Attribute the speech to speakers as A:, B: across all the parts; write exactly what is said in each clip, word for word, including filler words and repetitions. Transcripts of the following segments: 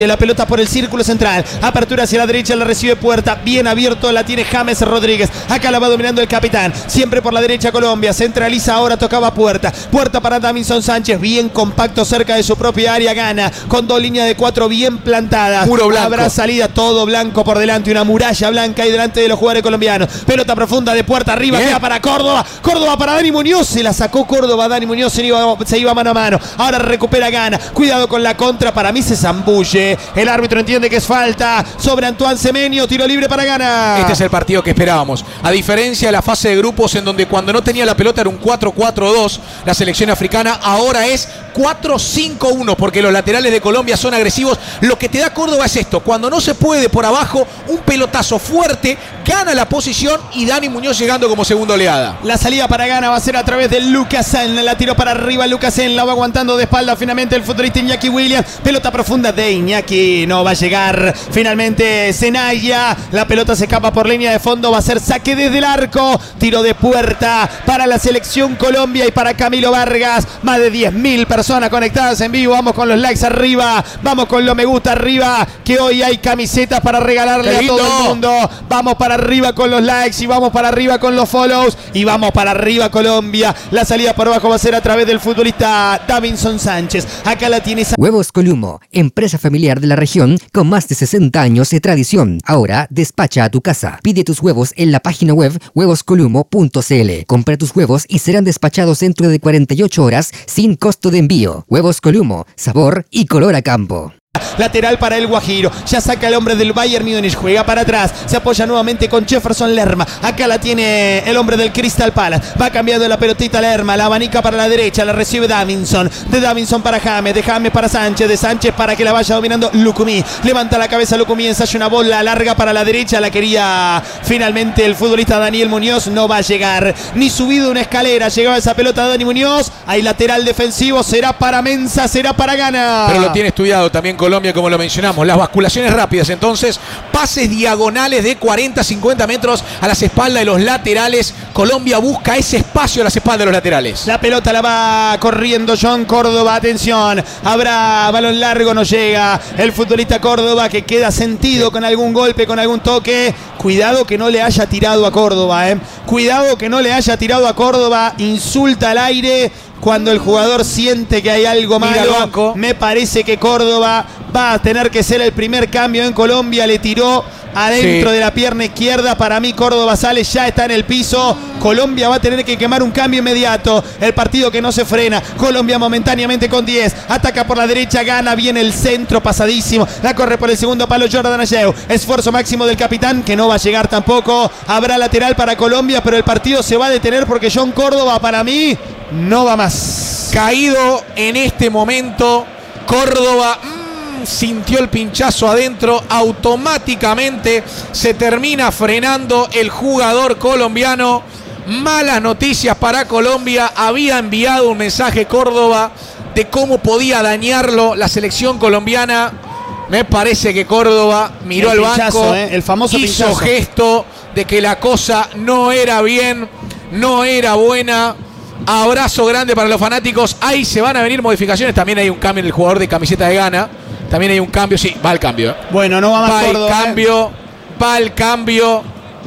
A: La pelota por el círculo central. Apertura hacia la derecha, la recibe Puerta. Bien abierto, la tiene James Rodríguez. Acá la va dominando el capitán. Siempre por la derecha Colombia. Centraliza ahora, tocaba Puerta. Puerta para Davinson Sánchez. Bien compacto cerca de su propia área. Gana con dos líneas de cuatro bien plantadas.
B: Muro blanco.
A: Habrá salida todo blanco por delante. Una muralla blanca ahí delante de los jugadores colombianos. Pelota profunda de Puerta arriba.
B: Bien.
A: Queda para Córdoba. Córdoba para Dani Muñoz. Se la sacó Córdoba. Dani Muñoz se iba, se iba mano a mano. Ahora recupera Gana. Cuidado con la contra. Para mí se zambulle. El árbitro entiende que es falta sobre Antoine Semenyo, tiro libre para Gana.
B: Este es el partido que esperábamos. A diferencia de la fase de grupos en donde cuando no tenía la pelota era un cuatro cuatro dos, la selección africana ahora es cuatro cinco uno porque los laterales de Colombia son agresivos. Lo que te da Córdoba es esto, cuando no se puede por abajo, un pelotazo fuerte, gana la posición y Dani Muñoz llegando como segunda oleada.
A: La salida para Gana va a ser a través de Lucasen, la tiró para arriba Lucasen, la va aguantando de espalda finalmente el futbolista Iñaki Williams, pelota profunda de Iñaki, no va a llegar finalmente Zenaya, la pelota se escapa por línea de fondo, va a ser saque desde el arco, tiro de Puerta para la selección Colombia y para Camilo Vargas, más de diez mil personas conectadas en vivo, vamos con los likes arriba, vamos con lo me gusta arriba, que hoy hay camisetas para regalarle a todo el mundo, vamos para arriba con los likes y vamos para arriba con los follows y vamos para arriba Colombia, la salida por abajo va a ser a través del futbolista Davinson Sánchez, acá la tiene
C: Huevos Columo, empresa familiar de la región con más de sesenta años de tradición. Ahora despacha a tu casa. Pide tus huevos en la página web huevos columo punto c l. Compra tus huevos y serán despachados dentro de cuarenta y ocho horas sin costo de envío. Huevos Columo, sabor y color a campo.
A: Lateral para el Guajiro, ya saca el hombre del Bayern Múnich, juega para atrás, se apoya nuevamente con Jefferson Lerma, acá la tiene el hombre del Crystal Palace, va cambiando la pelotita Lerma, la abanica para la derecha, la recibe Davinson, de Davinson para James, de James para Sánchez, de Sánchez para que la vaya dominando Lucumí, levanta la cabeza Lucumí, ensaya una bola larga para la derecha, la quería finalmente el futbolista Daniel Muñoz, no va a llegar, ni subido una escalera, llegaba esa pelota de Dani Muñoz, hay lateral defensivo, será para Mensah, será para Gana.
B: Pero lo tiene estudiado también Colombia, como lo mencionamos, las basculaciones rápidas, entonces pases diagonales de cuarenta a cincuenta metros a las espaldas de los laterales. Colombia busca ese espacio a las espaldas de los laterales.
A: La pelota la va corriendo John Córdoba, atención, habrá balón largo, no llega el futbolista Córdoba que queda sentido con algún golpe, con algún toque. Cuidado que no le haya tirado a Córdoba, eh. Cuidado que no le haya tirado a Córdoba, insulta al aire. Cuando el jugador siente que hay algo malo, me parece que Córdoba va a tener que ser el primer cambio en Colombia. Le tiró adentro sí. de la pierna izquierda. Para mí Córdoba sale, ya está en el piso. Colombia va a tener que quemar un cambio inmediato. El partido que no se frena. Colombia momentáneamente con diez. Ataca por la derecha, Gana bien el centro, pasadísimo. La corre por el segundo palo Jordan Ayew. Esfuerzo máximo del capitán, que no va a llegar tampoco. Habrá lateral para Colombia, pero el partido se va a detener porque John Córdoba, para mí, no va más.
B: Caído en este momento, Córdoba mmm, sintió el pinchazo adentro, automáticamente se termina frenando el jugador colombiano. Malas noticias para Colombia, había enviado un mensaje Córdoba de cómo podía dañarlo la selección colombiana. Me parece que Córdoba miró al banco,
A: eh, el famoso
B: hizo
A: pinchazo.
B: gesto de que la cosa no era bien, no era buena. Abrazo grande para los fanáticos. Ahí se van a venir modificaciones. También hay un cambio en el jugador de camiseta de Gana. También hay un cambio. Sí, va el cambio. ¿eh?
A: Bueno, no va más
B: va
A: Córdoba.
B: el cambio. ¿eh? Va el cambio.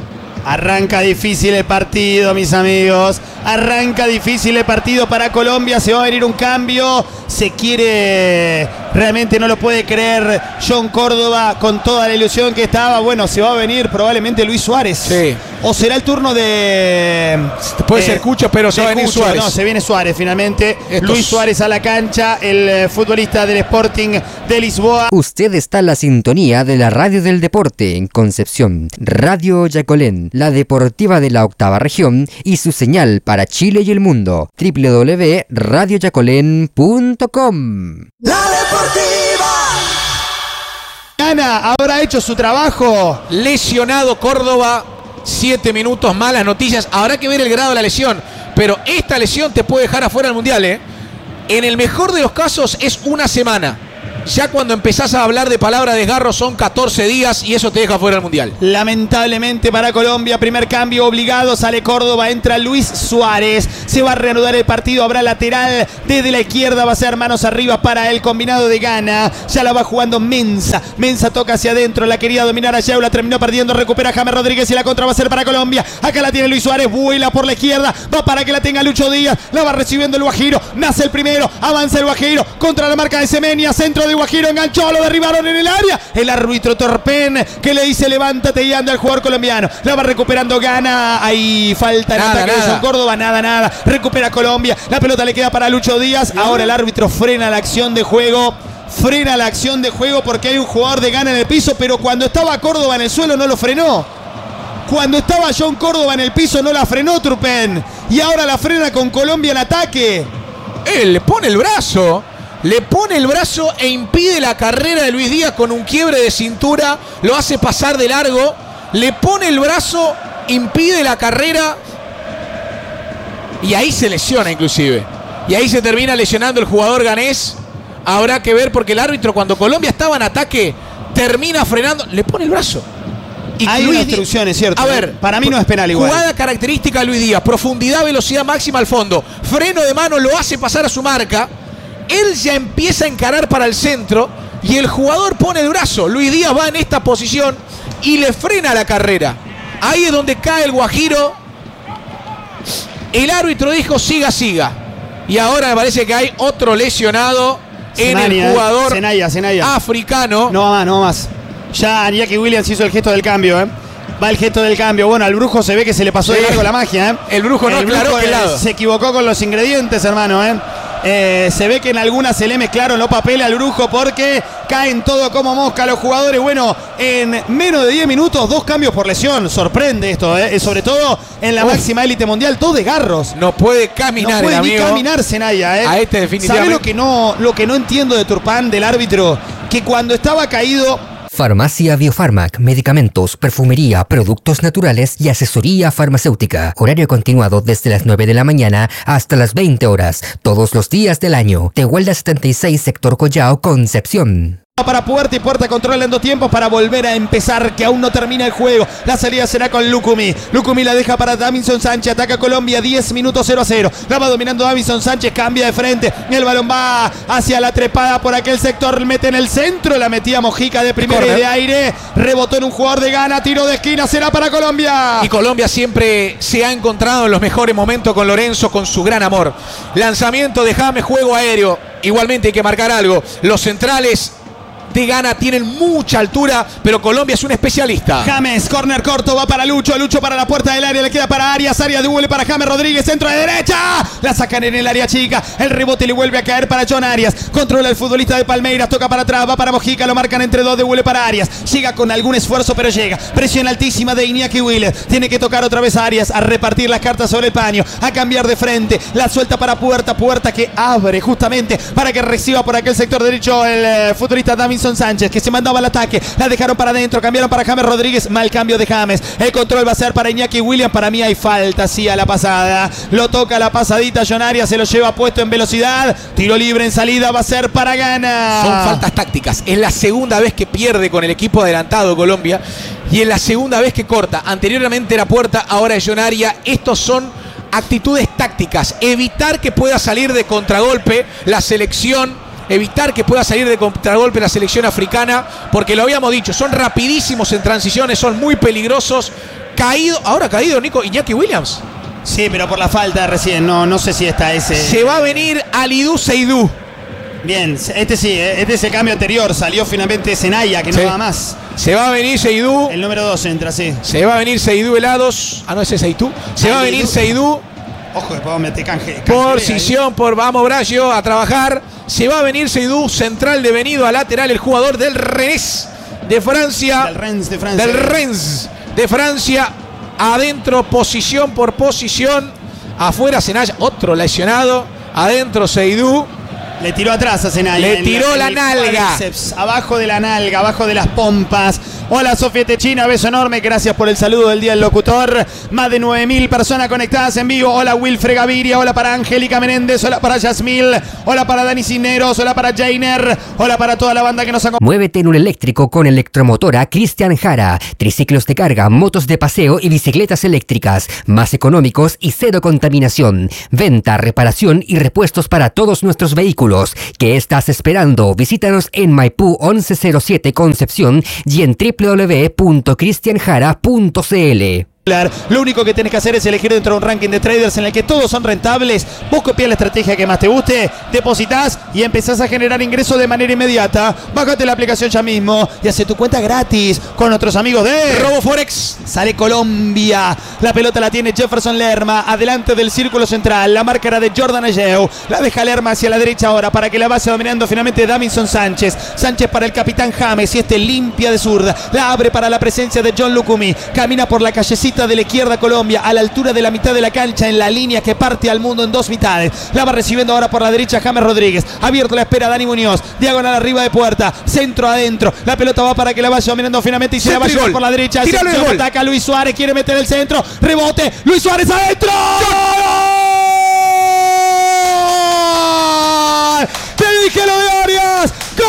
A: Arranca difícil el partido, mis amigos. Arranca difícil el partido para Colombia. Se va a venir un cambio. Se quiere... Realmente no lo puede creer John Córdoba con toda la ilusión que estaba. Bueno, se va a venir probablemente Luis Suárez.
B: Sí.
A: O será el turno de...
B: Puede
A: eh,
B: ser Cucho, pero se va a venir
A: Cucho.
B: Suárez.
A: No, se viene Suárez finalmente.
B: Estos...
A: Luis Suárez a la cancha, el eh, futbolista del Sporting de Lisboa.
C: Usted está en la sintonía de la Radio del Deporte en Concepción. Radio Yacolén, la deportiva de la octava región y su señal para Chile y el mundo. doble u doble u doble u punto radio yacolén punto com.
A: La deportiva. Gana, habrá hecho su trabajo.
B: Lesionado Córdoba. Siete minutos, malas noticias. Habrá que ver el grado de la lesión. Pero esta lesión te puede dejar afuera del Mundial, ¿eh? En el mejor de los casos es una semana. ya cuando empezás a hablar de palabra de desgarro son catorce días y eso te deja fuera del Mundial.
A: Lamentablemente para Colombia, primer cambio obligado, sale Córdoba, entra Luis Suárez. Se va a reanudar el partido, habrá lateral desde la izquierda, va a ser manos arriba para el combinado de Ghana. Ya la va jugando Mensah. Mensah toca hacia adentro, la quería dominar a Yeula, terminó perdiendo, recupera James Rodríguez y la contra va a ser para Colombia. Acá la tiene Luis Suárez, vuela por la izquierda, va para que la tenga Lucho Díaz, la va recibiendo el Guajiro, nace el primero, avanza el Guajiro contra la marca de Semenia, centro de Guajiro, enganchó, lo derribaron en el área. El árbitro Torpen que le dice levántate y anda el jugador colombiano. La va recuperando Ghana. Hay falta en
B: nada,
A: ataque
B: nada.
A: de John Córdoba. Nada, nada. Recupera Colombia. La pelota le queda para Lucho Díaz. Ahora el árbitro frena la acción de juego. Frena la acción de juego porque hay un jugador de Ghana en el piso, pero cuando estaba Córdoba en el suelo no lo frenó. Cuando estaba John Córdoba en el piso no la frenó Turpen. Y ahora la frena con Colombia en ataque.
B: Él le pone el brazo. Le pone el brazo e impide la carrera de Luis Díaz con un quiebre de cintura. Lo hace pasar de largo. Le pone el brazo, impide la carrera. Y ahí se lesiona inclusive. Y ahí se termina lesionando el jugador ganés. Habrá que ver porque el árbitro cuando Colombia estaba en ataque termina frenando. Le pone el brazo.
A: Y hay Luis una obstrucción, es cierto.
B: A ver,
A: para mí no es penal igual.
B: Jugada característica de Luis Díaz. Profundidad, velocidad máxima al fondo. Freno de mano, lo hace pasar a su marca. Él ya empieza a encarar para el centro y el jugador pone el brazo. Luis Díaz va en esta posición y le frena la carrera. Ahí es donde cae el Guajiro. El árbitro dijo siga, siga. Y ahora me parece que hay otro lesionado Senania, en el jugador
A: eh. Senaya, Senaya.
B: africano.
A: No va más, no va más. Ya Iñaki Williams hizo el gesto del cambio, ¿eh? Va el gesto del cambio. Bueno, al Brujo se ve que se le pasó
B: sí.
A: de largo la magia, ¿eh?
B: El Brujo no aclaró qué lado.
A: Se equivocó con los ingredientes, hermano, ¿eh? Eh, se ve que en algunas se le mezclaron los papeles al Brujo porque caen todo como mosca los jugadores. Bueno, en menos de diez minutos, dos cambios por lesión. Sorprende esto, ¿eh? Sobre todo en la Uf. máxima élite mundial, todo de garros.
B: No puede caminar,
A: no puede
B: el
A: ni
B: amigo.
A: caminar Senaya, ¿eh?
B: A este definitivamente.
A: ¿Sabe lo que no, lo que no entiendo de Turpan, del árbitro? Que cuando estaba caído...
C: Farmacia Biofarmac, medicamentos, perfumería, productos naturales y asesoría farmacéutica. Horario continuado desde las nueve de la mañana hasta las veinte horas, todos los días del año. Tehuelda setenta y seis, sector Collao, Concepción.
A: Para Puerta y Puerta controlando tiempos para volver a empezar, que aún no termina el juego. La salida será con Lucumí. Lucumí la deja para Davinson Sánchez. Ataca Colombia, diez minutos, cero a cero. La va dominando Davinson Sánchez, cambia de frente. El balón va hacia la trepada por aquel sector. Mete en el centro. La metía Mojica de primera y de aire. Rebotó en un jugador de Ghana. Tiro de esquina, será para Colombia.
B: Y Colombia siempre se ha encontrado en los mejores momentos con Lorenzo, con su gran amor. Lanzamiento de James, juego aéreo. Igualmente hay que marcar algo. Los centrales de Ghana tienen mucha altura, pero Colombia es un especialista.
A: James, corner corto, va para Lucho, Lucho para la puerta del área, le queda para Arias, Arias devuelve para James Rodríguez, centro de derecha, la sacan en el área chica, el rebote le vuelve a caer para John Arias, controla el futbolista de Palmeiras, toca para atrás, va para Mojica, lo marcan entre dos, devuelve para Arias, llega con algún esfuerzo pero llega, presión altísima de Iñaki Williams, tiene que tocar otra vez a Arias, a repartir las cartas sobre el paño, a cambiar de frente, la suelta para Puerta, Puerta que abre justamente para que reciba por aquel sector derecho el eh, futbolista Davinson Sánchez, que se mandaba al ataque, la dejaron para adentro, cambiaron para James Rodríguez, mal cambio de James, el control va a ser para Iñaki Williams, para mí hay falta, sí, a la pasada, lo toca la pasadita, John Arias se lo lleva puesto en velocidad, tiro libre en salida, va a ser para Ghana.
B: Son faltas tácticas, es la segunda vez que pierde con el equipo adelantado Colombia, y es la segunda vez que corta, anteriormente era Puerta, ahora es John Arias, estos son actitudes tácticas, evitar que pueda salir de contragolpe la selección, evitar que pueda salir de contragolpe la selección africana, porque lo habíamos dicho, son rapidísimos en transiciones, son muy peligrosos. Caído, ahora caído Nico Iñaki Williams.
A: Sí, pero por la falta recién, no, no sé si está ese.
B: Se va a venir Alidou Seydou.
A: Bien, este sí, este es el cambio anterior, salió finalmente Senaya, que no
B: sí.
A: va más.
B: Se va a venir Seydou.
A: El número dos entra, sí.
B: Se va a venir Seydou helados. Ah, no, ese es Seydou. Se va a venir Seydou.
A: Ojo, que podemos meter canje.
B: Por Sisión, por vamos Bragio a trabajar. Se va a venir Seydou, central devenido a lateral, el jugador del Rennes de Francia.
A: Del Rennes de Francia.
B: Del Rennes de Francia. Adentro, posición por posición. Afuera Senaya, otro lesionado. Adentro Seydou.
A: Le tiró atrás a Senaya.
B: Le tiró la, la nalga.
A: Cuádriceps, abajo de la nalga, abajo de las pompas. Hola Sofía Techina, beso enorme, gracias por el saludo del día del locutor. Más de nueve mil personas conectadas en vivo. Hola Wilfred Gaviria, hola para Angélica Menéndez, hola para Yasmil, hola para Dani Cisneros, hola para Jainer, hola para toda la banda que nos acompaña.
C: Muévete en un eléctrico con Electromotora Cristian Jara. Triciclos de carga, motos de paseo y bicicletas eléctricas. Más económicos y cero contaminación. Venta, reparación y repuestos para todos nuestros vehículos. ¿Qué estás esperando? Visítanos en Maipú once cero siete Concepción y en doble u doble u doble u punto cristian jara punto c l.
A: Lo único que tienes que hacer es elegir dentro de un ranking de traders en el que todos son rentables. Vos copiás la estrategia que más te guste, depositas y empezás a generar ingresos de manera inmediata. Bájate la aplicación ya mismo y hace tu cuenta gratis con nuestros amigos de
B: RoboForex.
A: Sale Colombia. La pelota la tiene Jefferson Lerma adelante del círculo central. La marca era de Jordan Ayew. La deja Lerma hacia la derecha ahora para que la vaya dominando finalmente Davinson Sánchez. Sánchez para el capitán James y este limpia de zurda. La abre para la presencia de John Lucumí. Camina por la callecita de la izquierda Colombia a la altura de la mitad de la cancha en la línea que parte al mundo en dos mitades. La va recibiendo ahora por la derecha James Rodríguez. Abierto la espera Dani Muñoz. Diagonal arriba de puerta. Centro adentro. La pelota va para que la vaya dominando finalmente y se la va a llevar por la derecha. Ataca Luis Suárez. Quiere meter el centro. Rebote. Luis Suárez adentro. ¡Gol! Te dije lo de Arias. ¡Gol!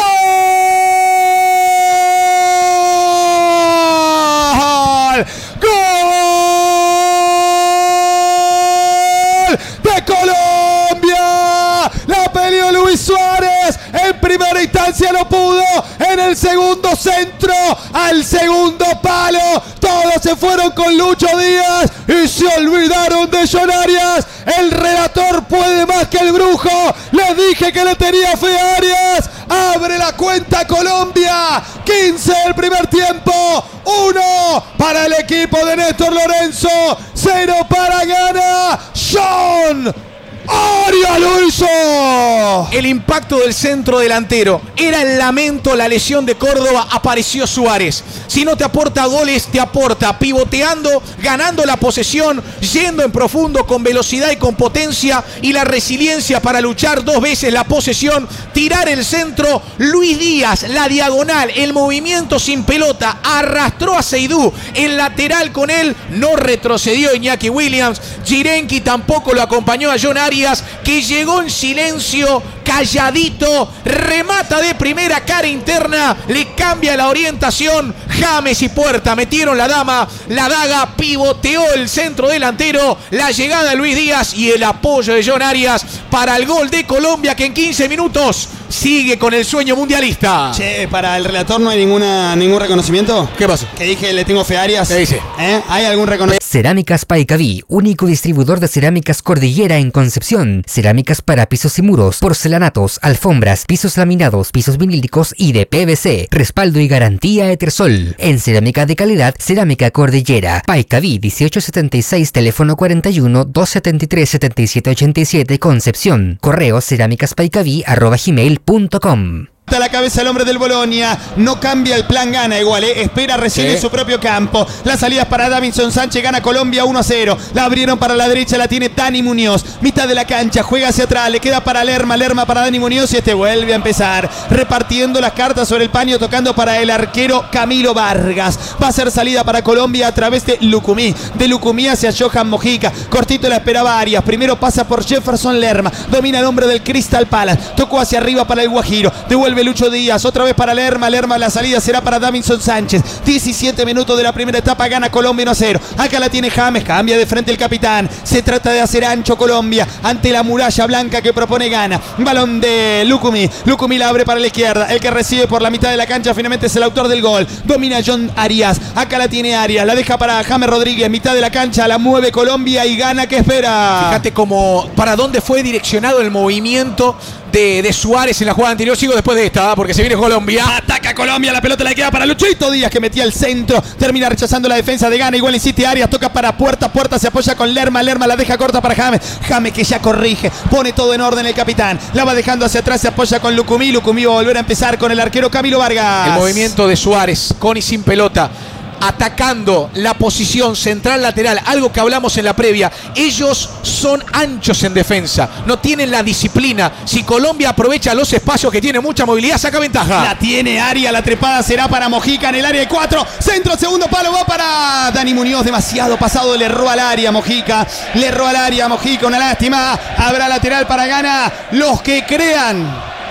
A: Colombia, la peleó Luis Suárez, en primera instancia no pudo, en el segundo centro, al segundo palo, todos se fueron con Lucho Díaz y se olvidaron de John Arias. El relator puede más que el brujo, les dije que le tenía fe a Arias. Abre la cuenta Colombia, quince del primer tiempo, uno para el equipo de Néstor Lorenzo, cero para Ghana. John Arias lo hizo.
B: El impacto del centro delantero. Era el lamento, la lesión de Córdoba. Apareció Suárez. Si no te aporta goles, te aporta pivoteando, ganando la posesión, yendo en profundo con velocidad y con potencia y la resiliencia para luchar dos veces la posesión, tirar el centro. Luis Díaz, la diagonal, el movimiento sin pelota, arrastró a Seydú, el lateral con él, no retrocedió Iñaki Williams. Jirenki tampoco lo acompañó a John Arias, que llegó en silencio, calladito, remata de primera, cara interna, le cambia la orientación. James y Puerta metieron la dama, la daga, pivoteó el centro delantero, la llegada de Luis Díaz y el apoyo de John Arias para el gol de Colombia, que en quince minutos sigue con el sueño mundialista.
A: Che, para el relator no hay ninguna, ningún reconocimiento.
B: ¿Qué pasó?
A: Que dije le tengo fe a Arias.
B: ¿Qué dice?
A: ¿Eh? ¿Hay algún reconocimiento?
C: Cerámicas Paicaví, único distribuidor de cerámicas Cordillera en Concepción. Cerámicas para pisos y muros, porcelanatos, alfombras, pisos laminados, pisos vinílicos y de P V C. Respaldo y garantía Etersol. En cerámica de calidad, Cerámica Cordillera. Paicaví dieciocho setenta y seis, teléfono cuarenta y uno, doscientos setenta y tres, setenta y siete ochenta y siete, Concepción. Correo cerámicaspaicaví arroba gmail punto com.
A: A la cabeza el hombre del Bolonia, no cambia el plan, gana igual, ¿eh? Espera recién, sí, en su propio campo. La salida es para Davinson Sánchez, gana Colombia uno a cero. La abrieron para la derecha, la tiene Dani Muñoz. Mitad de la cancha, juega hacia atrás, le queda para Lerma, Lerma para Dani Muñoz y este vuelve a empezar. Repartiendo las cartas sobre el paño, tocando para el arquero Camilo Vargas. Va a ser salida para Colombia a través de Lucumí. De Lucumí hacia Johan Mojica. Cortito la esperaba Arias. Primero pasa por Jefferson Lerma. Domina el hombre del Crystal Palace. Tocó hacia arriba para el Guajiro. Devuelve Lucho Díaz, otra vez para Lerma, Lerma, la salida será para Davinson Sánchez. diecisiete minutos de la primera etapa, gana Colombia uno a cero. Acá la tiene James, cambia de frente el capitán. Se trata de hacer ancho Colombia ante la muralla blanca que propone Ghana. Balón de Lucumí, Lucumí la abre para la izquierda. El que recibe por la mitad de la cancha finalmente es el autor del gol. Domina John Arias, acá la tiene Arias, la deja para James Rodríguez, mitad de la cancha, la mueve Colombia y Ghana que espera.
B: Fíjate cómo, para dónde fue direccionado el movimiento de, de Suárez en la jugada anterior. Sigo después de esta, porque se viene Colombia.
A: Ataca Colombia, la pelota le queda para Luchito Díaz, que metía el centro, termina rechazando la defensa de Ghana. Igual insiste Arias, toca para Puerta, Puerta se apoya con Lerma, Lerma la deja corta para James, James que ya corrige, pone todo en orden el capitán, la va dejando hacia atrás, se apoya con Lucumí, Lucumí va a volver a empezar con el arquero Camilo Vargas.
B: El movimiento de Suárez, con y sin pelota. atacando la posición central lateral, algo que hablamos en la previa. Ellos son anchos en defensa, no tienen la disciplina. Si Colombia aprovecha los espacios que tiene mucha movilidad, saca ventaja.
A: La tiene Aria, la trepada será para Mojica en el área de cuatro. Centro, segundo palo, va para Dani Muñoz, demasiado pasado, le erró al área Mojica, le erró al área Mojica, una lástima. Habrá lateral para Ghana. Los que crean,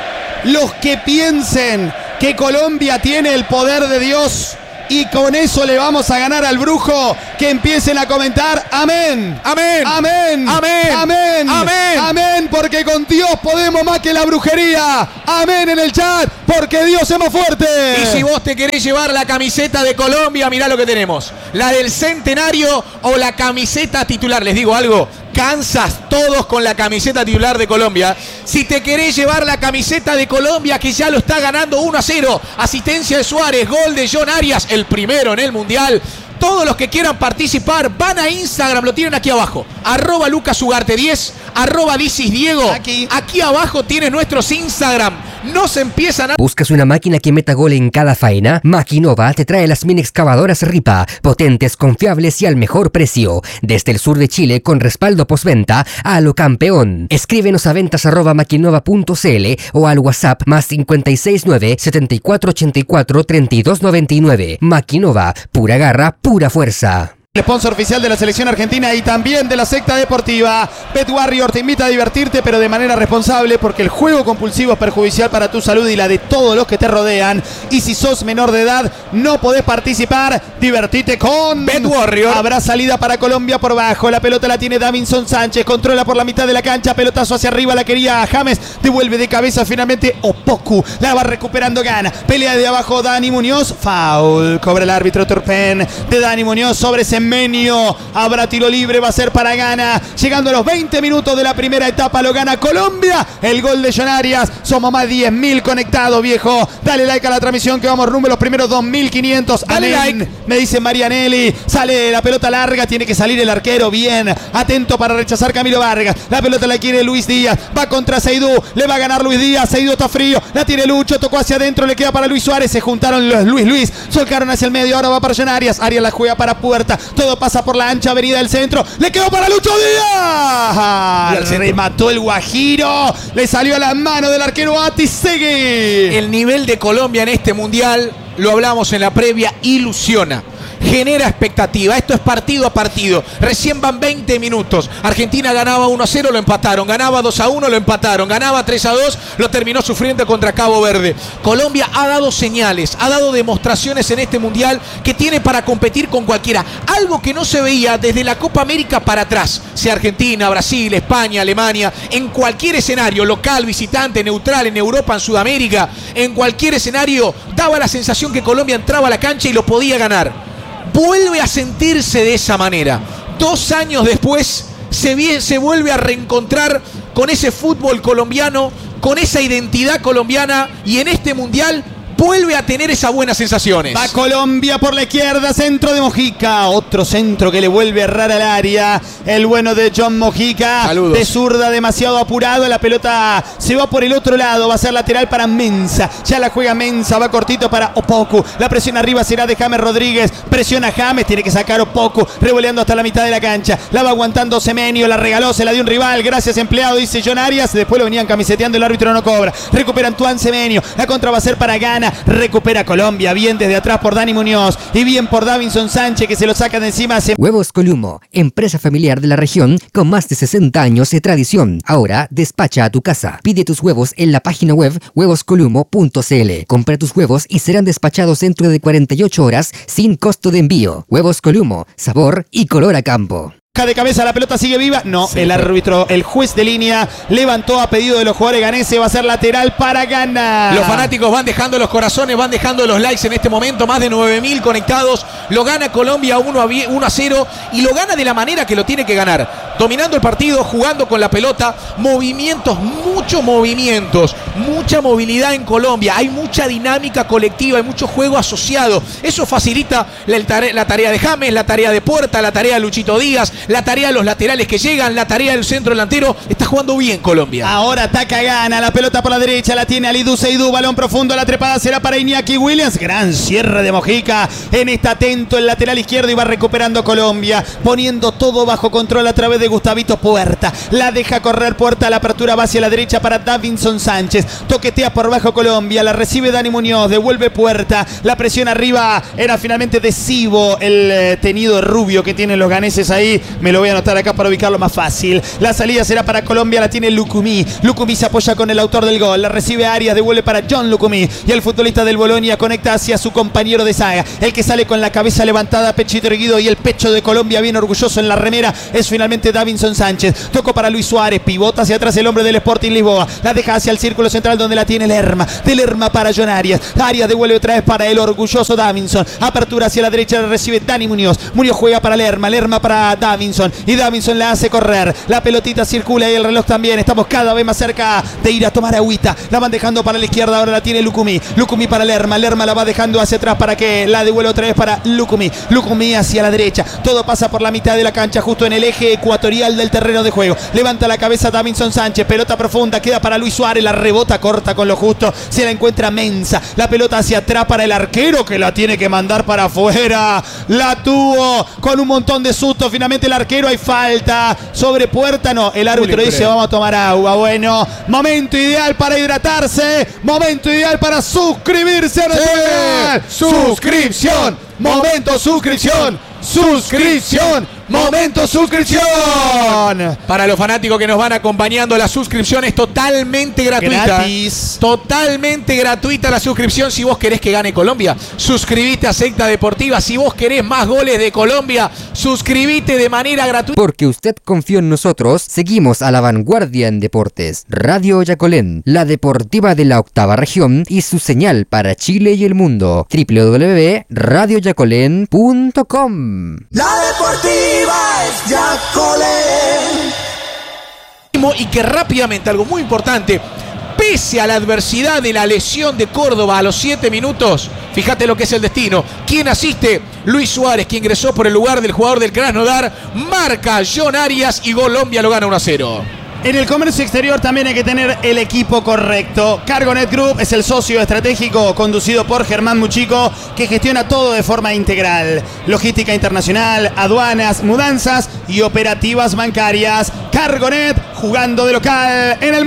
A: los que piensen que Colombia tiene el poder de Dios y con eso le vamos a ganar al brujo, que empiecen a comentar amén,
B: amén,
A: amén,
B: amén,
A: amén,
B: amén,
A: amén, porque con Dios podemos más que la brujería. Amén en el chat, porque Dios es más fuerte.
B: Y si vos te querés llevar la camiseta de Colombia, mirá lo que tenemos, la del centenario o la camiseta titular. Les digo algo, Kansas todos con la camiseta titular de Colombia. Si te querés llevar la camiseta de Colombia, que ya lo está ganando uno a cero, asistencia de Suárez, gol de John Arias, el primero en el Mundial. Todos los que quieran participar van a Instagram, lo tienen aquí abajo, arroba lucasugarte diez, arroba dicis diego.
A: Aquí.
B: Aquí abajo tienes nuestros Instagram. No se empiezan a...
C: ¿Buscas una máquina que meta gol en cada faena? Maquinova te trae las mini excavadoras Ripa, potentes, confiables y al mejor precio. Desde el sur de Chile, con respaldo postventa a lo campeón. Escríbenos a ventas arroba maquinova punto cl o al WhatsApp más cinco seis nueve, siete cuatro ocho cuatro, tres dos nueve nueve. Maquinova, pura garra, pura fuerza.
A: El sponsor oficial de la selección argentina y también de la secta deportiva. Bet Warrior te invita a divertirte, pero de manera responsable, porque el juego compulsivo es perjudicial para tu salud y la de todos los que te rodean. Y si sos menor de edad, no podés participar. Divertite con
B: Bet Warrior.
A: Habrá salida para Colombia por bajo. La pelota la tiene Davinson Sánchez. Controla por la mitad de la cancha. Pelotazo hacia arriba. La quería James. Devuelve de cabeza finalmente Opoku. La va recuperando Ghana. Pelea de abajo Dani Muñoz. Foul. Cobra el árbitro Turpen de Dani Muñoz sobre ese Menio. Habrá tiro libre, va a ser para Ghana. Llegando a los veinte minutos de la primera etapa, lo gana Colombia. El gol de John Arias. Somos más diez mil conectados, viejo. Dale like a la transmisión, que vamos rumbo a los primeros dos mil quinientos.
B: Dale like.
A: Me dice Marianelli. Sale la pelota larga, tiene que salir el arquero bien. Atento para rechazar Camilo Vargas. La pelota la quiere Luis Díaz. Va contra Seydú. Le va a ganar Luis Díaz. Seydú está frío. La tiene Lucho. Tocó hacia adentro. Le queda para Luis Suárez. Se juntaron los Luis Luis. Solcaron hacia el medio. Ahora va para John Arias. Arias la juega para Puerta. Todo pasa por la ancha avenida del centro. Le quedó para Lucho Díaz. Remató el Guajiro. Le salió a la mano del arquero Atisegui.
B: El nivel de Colombia en este mundial, lo hablamos en la previa, ilusiona. Genera expectativa. Esto es partido a partido. Recién van veinte minutos. Argentina ganaba uno a cero, lo empataron. Ganaba dos a uno, lo empataron. Ganaba tres a dos, lo terminó sufriendo contra Cabo Verde. Colombia ha dado señales, ha dado demostraciones en este mundial que tiene para competir con cualquiera. Algo que no se veía desde la Copa América para atrás. Sea Argentina, Brasil, España, Alemania. En cualquier escenario, local, visitante, neutral, en Europa, en Sudamérica. En cualquier escenario, daba la sensación que Colombia entraba a la cancha y lo podía ganar. Vuelve a sentirse de esa manera. Dos años después se, vie, se vuelve a reencontrar con ese fútbol colombiano, con esa identidad colombiana, y en este mundial vuelve a tener esas buenas sensaciones.
A: Va Colombia por la izquierda, centro de Mojica. Otro centro que le vuelve a errar al área. El bueno de John Mojica.
B: Saludos.
A: De zurda, demasiado apurado. La pelota se va por el otro lado. Va a ser lateral para Mensa. Ya la juega Mensa. Va cortito para Opoku. La presión arriba será de James Rodríguez. Presiona James. Tiene que sacar Opoku. Revoleando hasta la mitad de la cancha. La va aguantando Semenio. La regaló. Se la dio un rival. Gracias, empleado, dice John Arias. Después lo venían camiseteando. El árbitro no cobra. Recupera Antoine Semenio. La contra va a ser para Ghana. Recupera Colombia, bien desde atrás por Dani Muñoz y bien por Davinson Sánchez, que se lo saca de encima. Se...
C: Huevos Columo, empresa familiar de la región con más de sesenta años de tradición. Ahora despacha a tu casa. Pide tus huevos en la página web huevos columo punto cl. Compra tus huevos y serán despachados dentro de cuarenta y ocho horas sin costo de envío. Huevos Columo, sabor y color a campo.
A: De cabeza, la pelota sigue viva. No, sí, el árbitro, el juez de línea levantó a pedido de los jugadores ganeses. Va a ser lateral para Ghana.
B: Los fanáticos van dejando los corazones, van dejando los likes en este momento. Más de nueve mil conectados. Lo gana Colombia uno a cero y lo gana de la manera que lo tiene que ganar. dominando el partido, jugando con la pelota, movimientos, muchos movimientos, mucha movilidad en Colombia, hay mucha dinámica colectiva, hay mucho juego asociado. Eso facilita la, tare la tarea de James, la tarea de Puerta, la tarea de Luchito Díaz, la tarea de los laterales que llegan, la tarea del centro delantero. Está jugando bien Colombia.
A: Ahora ataca, gana, la pelota por la derecha, la tiene Alidou Seydou, balón profundo, la trepada será para Iñaki Williams. Gran cierre de Mojica, en está atento el lateral izquierdo y va recuperando Colombia, poniendo todo bajo control a través de Gustavito Puerta. La deja correr Puerta, la apertura va hacia la derecha para Davinson Sánchez. Toquetea por bajo Colombia, la recibe Dani Muñoz, devuelve Puerta, la presión arriba, era finalmente Decibo, el eh, tenido rubio que tienen los ganeses ahí. Me lo voy a anotar acá para ubicarlo más fácil. La salida será para Colombia, la tiene Lucumí. Lucumí se apoya con el autor del gol, la recibe Arias, devuelve para John Lucumí y el futbolista del Bolonia conecta hacia su compañero de saga, el que sale con la cabeza levantada, pechito erguido y el pecho de Colombia bien orgulloso en la remera, es finalmente Davinson Sánchez. Tocó para Luis Suárez, pivota hacia atrás el hombre del Sporting Lisboa, la deja hacia el círculo central donde la tiene Lerma, de Lerma para John Arias, Arias devuelve otra vez para el orgulloso Davinson, apertura hacia la derecha, la recibe Dani Muñoz, Muñoz juega para Lerma, Lerma para Davinson y Davinson la hace correr, la pelotita circula y el reloj también, estamos cada vez más cerca de ir a tomar agüita, la van dejando para la izquierda, ahora la tiene Lucumí, Lucumí para Lerma, Lerma la va dejando hacia atrás para que la devuelva otra vez para Lucumí, Lucumí hacia la derecha, todo pasa por la mitad de la cancha, justo en el eje ecuatorial del terreno de juego, levanta la cabeza Davinson Sánchez, pelota profunda, queda para Luis Suárez, la rebota corta con lo justo, se la encuentra Mensa, la pelota hacia atrás para el arquero que la tiene que mandar para afuera, la tuvo con un montón de sustos, finalmente el arquero, hay falta sobre Puerta, no, el árbitro dice vamos a tomar agua. Bueno, momento ideal para hidratarse, momento ideal para suscribirse a nuestro canal. Suscripción, momento suscripción, suscripción, momento suscripción.
B: Para los fanáticos que nos van acompañando, la suscripción es totalmente gratuita.
A: Gratis.
B: Totalmente gratuita la suscripción. Si vos querés que gane Colombia, suscribite a Secta Deportiva. Si vos querés más goles de Colombia, suscribite de manera gratuita.
C: Porque usted confió en nosotros, seguimos a la vanguardia en deportes. Radio Yacolén, la deportiva de la octava región y su señal para Chile y el mundo. doble u doble u doble u punto radio yacolén punto com.
D: La deportiva es Yacolén.
B: Y que rápidamente, algo muy importante, pese a la adversidad de la lesión de Córdoba a los siete minutos, fíjate lo que es el destino. ¿Quién asiste? Luis Suárez, que ingresó por el lugar del jugador del Krasnodar, marca John Arias y Colombia lo gana uno a cero.
A: En el comercio exterior también hay que tener el equipo correcto. Cargonet Group es el socio estratégico conducido por Germán Muchico, que gestiona todo de forma integral. Logística internacional, aduanas, mudanzas y operativas bancarias. Cargonet, jugando de local en el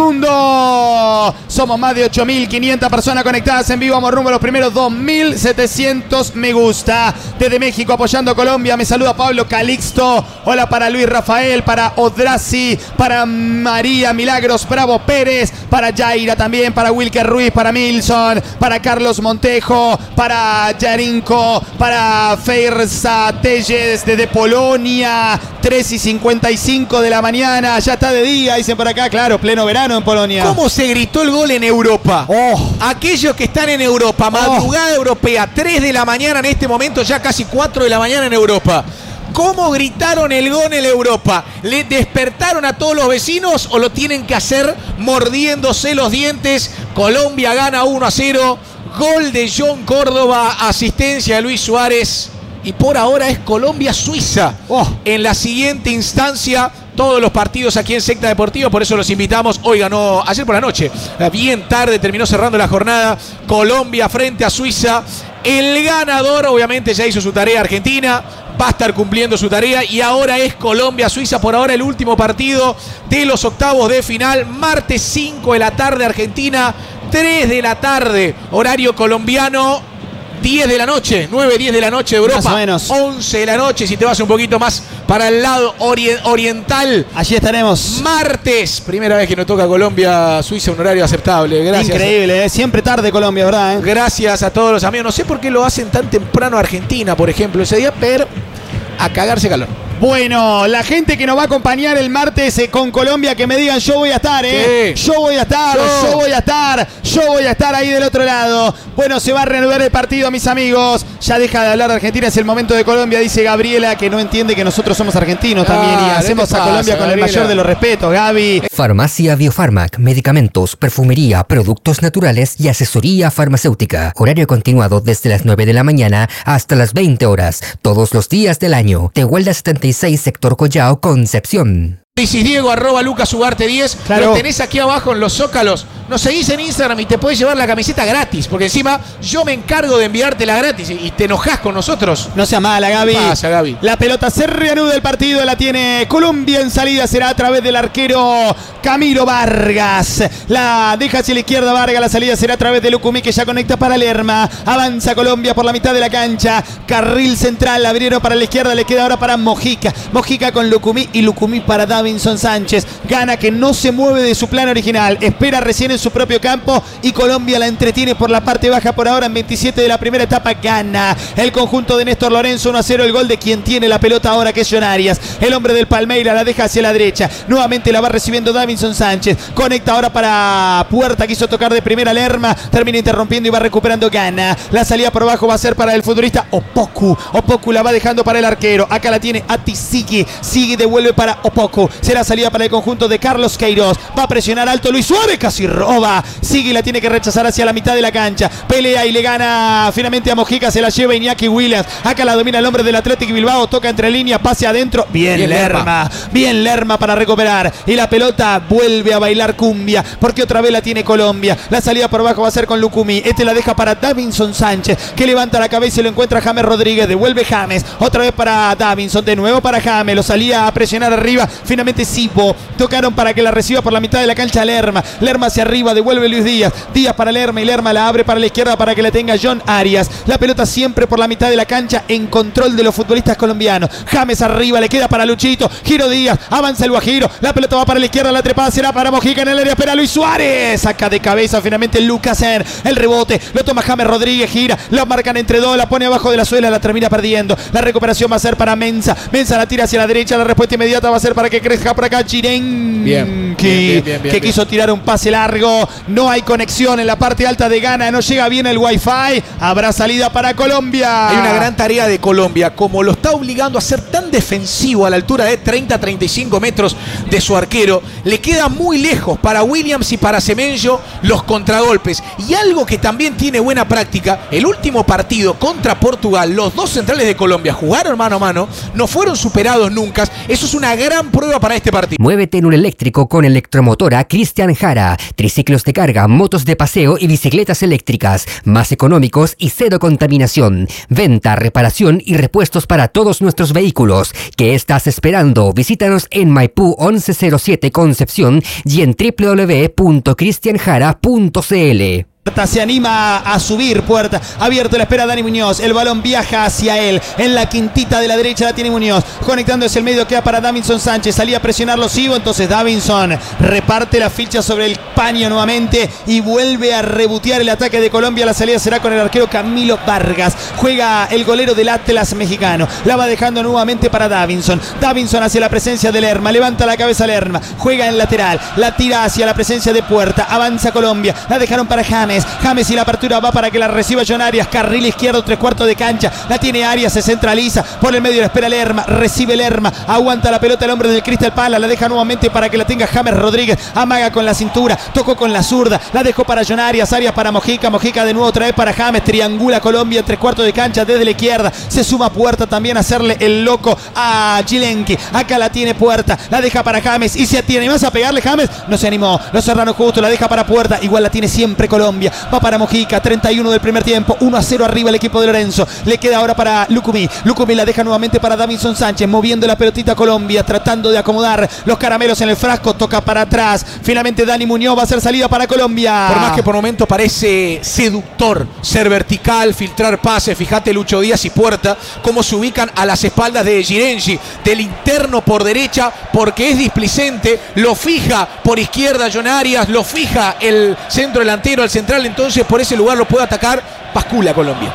A: mundo. Somos más de ocho mil quinientas personas conectadas en vivo. Vamos rumbo a los primeros dos mil setecientos me gusta. Desde México apoyando a Colombia me saluda Pablo Calixto. Hola para Luis Rafael, para Odrazi, para María Milagros Bravo Pérez, para Jaira también, para Wilker Ruiz, para Milson, para Carlos Montejo, para Yarinko, para Feirza Telles desde Polonia. tres y cincuenta y cinco de la mañana, ya está de día, dicen por acá, claro, pleno verano en Polonia.
B: ¿Cómo se gritó el gol en Europa?
A: Oh.
B: Aquellos que están en Europa, madrugada oh. europea, tres de la mañana en este momento, ya casi cuatro de la mañana en Europa. ¿Cómo gritaron el gol en Europa? ¿Le despertaron a todos los vecinos o lo tienen que hacer mordiéndose los dientes? Colombia gana uno a cero. Gol de John Córdoba, asistencia de Luis Suárez. Y por ahora es Colombia-Suiza. Oh. En la siguiente instancia, todos los partidos aquí en Secta Deportiva, por eso los invitamos. Hoy ganó, ayer por la noche, bien tarde, terminó cerrando la jornada. Colombia frente a Suiza. El ganador, obviamente, ya hizo su tarea. Argentina va a estar cumpliendo su tarea y ahora es Colombia-Suiza. Por ahora el último partido de los octavos de final. Martes cinco de la tarde, Argentina, tres de la tarde, horario colombiano. diez de la noche, nueve, diez de la noche de Europa,
A: más o menos.
B: once de la noche si te vas un poquito más para el lado ori- oriental.
A: Allí estaremos.
B: Martes, primera vez que nos toca Colombia-Suiza, un horario aceptable. Gracias.
A: Increíble, ¿eh? Siempre tarde Colombia, ¿verdad? ¿Eh?
B: Gracias a todos los amigos. No sé por qué lo hacen tan temprano Argentina, por ejemplo, ese día, pero a cagarse calor.
A: Bueno, la gente que nos va a acompañar el martes eh, con Colombia, que me digan yo voy a estar, ¿eh?
B: Sí.
A: Yo voy a estar, yo.
B: Yo.
A: yo voy a estar, yo voy a estar ahí del otro lado. Bueno, se va a reanudar el partido, mis amigos. Ya deja de hablar de Argentina, es el momento de Colombia, dice Gabriela, que no entiende que nosotros somos argentinos también
B: Ah,
A: y
B: ¿qué
A: hacemos
B: te
A: a Colombia
B: pasa,
A: con
B: Gabriela?
A: el mayor de los respetos, Gaby.
C: Farmacia Biofarmac, medicamentos, perfumería, productos naturales y asesoría farmacéutica. Horario continuado desde las nueve de la mañana hasta las veinte horas, todos los días del año. Tehuelda setenta y seis, sector Collao, Concepción.
B: Dices Diego, arroba Lucas Ugarte diez.
A: Claro.
B: Lo tenés aquí abajo en los zócalos. Nos seguís en Instagram y te podés llevar la camiseta gratis. Porque encima yo me encargo de enviártela gratis y te enojás con nosotros.
A: No sea mala, Gaby.
B: ¿Qué pasa, Gaby?
A: La pelota se reanuda el partido, la tiene Colombia en salida, será a través del arquero Camilo Vargas. La deja hacia la izquierda Vargas, la salida será a través de Lucumí, que ya conecta para Lerma. Avanza Colombia por la mitad de la cancha. Carril central, la abrieron para la izquierda, le queda ahora para Mojica. Mojica con Lucumí y Lucumí para Davinson Sánchez. Gana que no se mueve de su plan original. Espera recién en su propio campo y Colombia la entretiene por la parte baja por ahora en veintisiete de la primera etapa. Gana el conjunto de Néstor Lorenzo, uno a cero el gol de quien tiene la pelota ahora, que es John Arias. El hombre del Palmeiras la deja hacia la derecha. Nuevamente la va recibiendo Davinson Sánchez. Conecta ahora para Puerta, quiso tocar de primera Lerma. Termina interrumpiendo y va recuperando. Gana. La salida por abajo va a ser para el futbolista Opoku. Opoku la va dejando para el arquero. Acá la tiene Ati Sigue. Sigue, devuelve para Opoku. Será salida para el conjunto de Carlos Queiroz. Va a presionar alto Luis Suárez. Casi roba. Sigue y la tiene que rechazar hacia la mitad de la cancha. Pelea y le gana finalmente a Mojica. Se la lleva Iñaki Williams. Acá la domina el hombre del Athletic Bilbao. Toca entre líneas. Pase adentro. Bien,
B: Bien
A: Lerma.
B: Lerma.
A: Bien Lerma para recuperar. Y la pelota vuelve a bailar cumbia. Porque otra vez la tiene Colombia. La salida por abajo va a ser con Lucumí. Este la deja para Davinson Sánchez, que levanta la cabeza y lo encuentra James Rodríguez. Devuelve James. Otra vez para Davinson. De nuevo para James. Lo salía a presionar arriba. Finalmente Sipo. Tocaron para que la reciba por la mitad de la cancha Lerma. Lerma hacia arriba. Devuelve Luis Díaz. Díaz para Lerma y Lerma la abre para la izquierda para que la tenga John Arias. La pelota siempre por la mitad de la cancha en control de los futbolistas colombianos. James arriba. Le queda para Luchito. Giro Díaz. Avanza el Guajiro. La pelota va para la izquierda. La trepada será para Mojica en el área. Espera Luis Suárez. Saca de cabeza finalmente Lucas En. El rebote. Lo toma James Rodríguez. Gira. Lo marcan entre dos. La pone abajo de la suela. La termina perdiendo. La recuperación va a ser para Mensa. Mensa la tira hacia la derecha. La respuesta inmediata va a ser para que crezca por acá Chiren.
B: Bien,
A: Que,
B: bien, bien, bien, bien,
A: que
B: bien.
A: quiso tirar un pase largo. No hay conexión en la parte alta de Ghana. No llega bien el wifi. Habrá salida para Colombia.
B: Hay una gran tarea de Colombia, como lo está obligando a ser tan defensivo a la altura de treinta a treinta y cinco metros de su arquero. Le queda muy lejos para Williams y para Semenyo los contragolpes. Y algo que también tiene buena práctica, el último partido contra Portugal, los dos centrales de Colombia jugaron mano a mano, no fueron superados nunca. Eso es una gran prueba para este partido.
C: Muévete en un eléctrico con Electromotora Cristian Jara. Triciclos de carga, motos de paseo y bicicletas eléctricas. Más económicos y cero contaminación. Venta, reparación y repuestos para todos nuestros vehículos. ¿Qué estás esperando? Visítanos en Maipú once cero siete Concepción y en w w w punto cristian jara punto c l.
A: Se anima a subir Puerta. Abierto la espera Dani Muñoz. El balón viaja hacia él. En la quintita de la derecha la tiene Muñoz. Conectando hacia el medio queda para Davinson Sánchez. Salía a presionarlo Sibo. Entonces Davinson reparte la ficha sobre el paño nuevamente y vuelve a rebotear el ataque de Colombia. La salida será con el arquero Camilo Vargas. Juega el golero del Atlas mexicano. La va dejando nuevamente para Davinson. Davinson hacia la presencia de Lerma. Levanta la cabeza Lerma. Juega en lateral. La tira hacia la presencia de Puerta. Avanza Colombia. La dejaron para James. James y la apertura va para que la reciba John Arias. Carril izquierdo, tres cuartos de cancha. La tiene Arias, se centraliza. Por el medio la espera Lerma. Recibe Lerma. Aguanta la pelota el hombre del Crystal Palace. La deja nuevamente para que la tenga James Rodríguez. Amaga con la cintura. Tocó con la zurda. La dejó para John Arias. Arias para Mojica. Mojica de nuevo otra vez para James. Triangula Colombia en tres cuartos de cancha desde la izquierda. Se suma Puerta también a hacerle el loco a Chilenque. Acá la tiene Puerta. La deja para James. Y se tiene más a pegarle James. No se animó. Los Serrano justo. La deja para Puerta. Igual la tiene siempre Colombia. Va para Mojica, treinta y uno del primer tiempo, uno a cero arriba el equipo de Lorenzo. Le queda ahora para Lucumí. Lucumí la deja nuevamente para Davinson Sánchez, moviendo la pelotita a Colombia, tratando de acomodar los caramelos en el frasco. Toca para atrás. Finalmente Dani Muñoz va a hacer salida para Colombia.
B: Por más que por momento parece seductor ser vertical, filtrar pases. Fíjate Lucho Díaz y Puerta cómo se ubican a las espaldas de Girengi, del interno por derecha, porque es displicente. Lo fija por izquierda John Arias, lo fija el centro delantero al central. Entonces por ese lugar lo puede atacar. Bascula Colombia.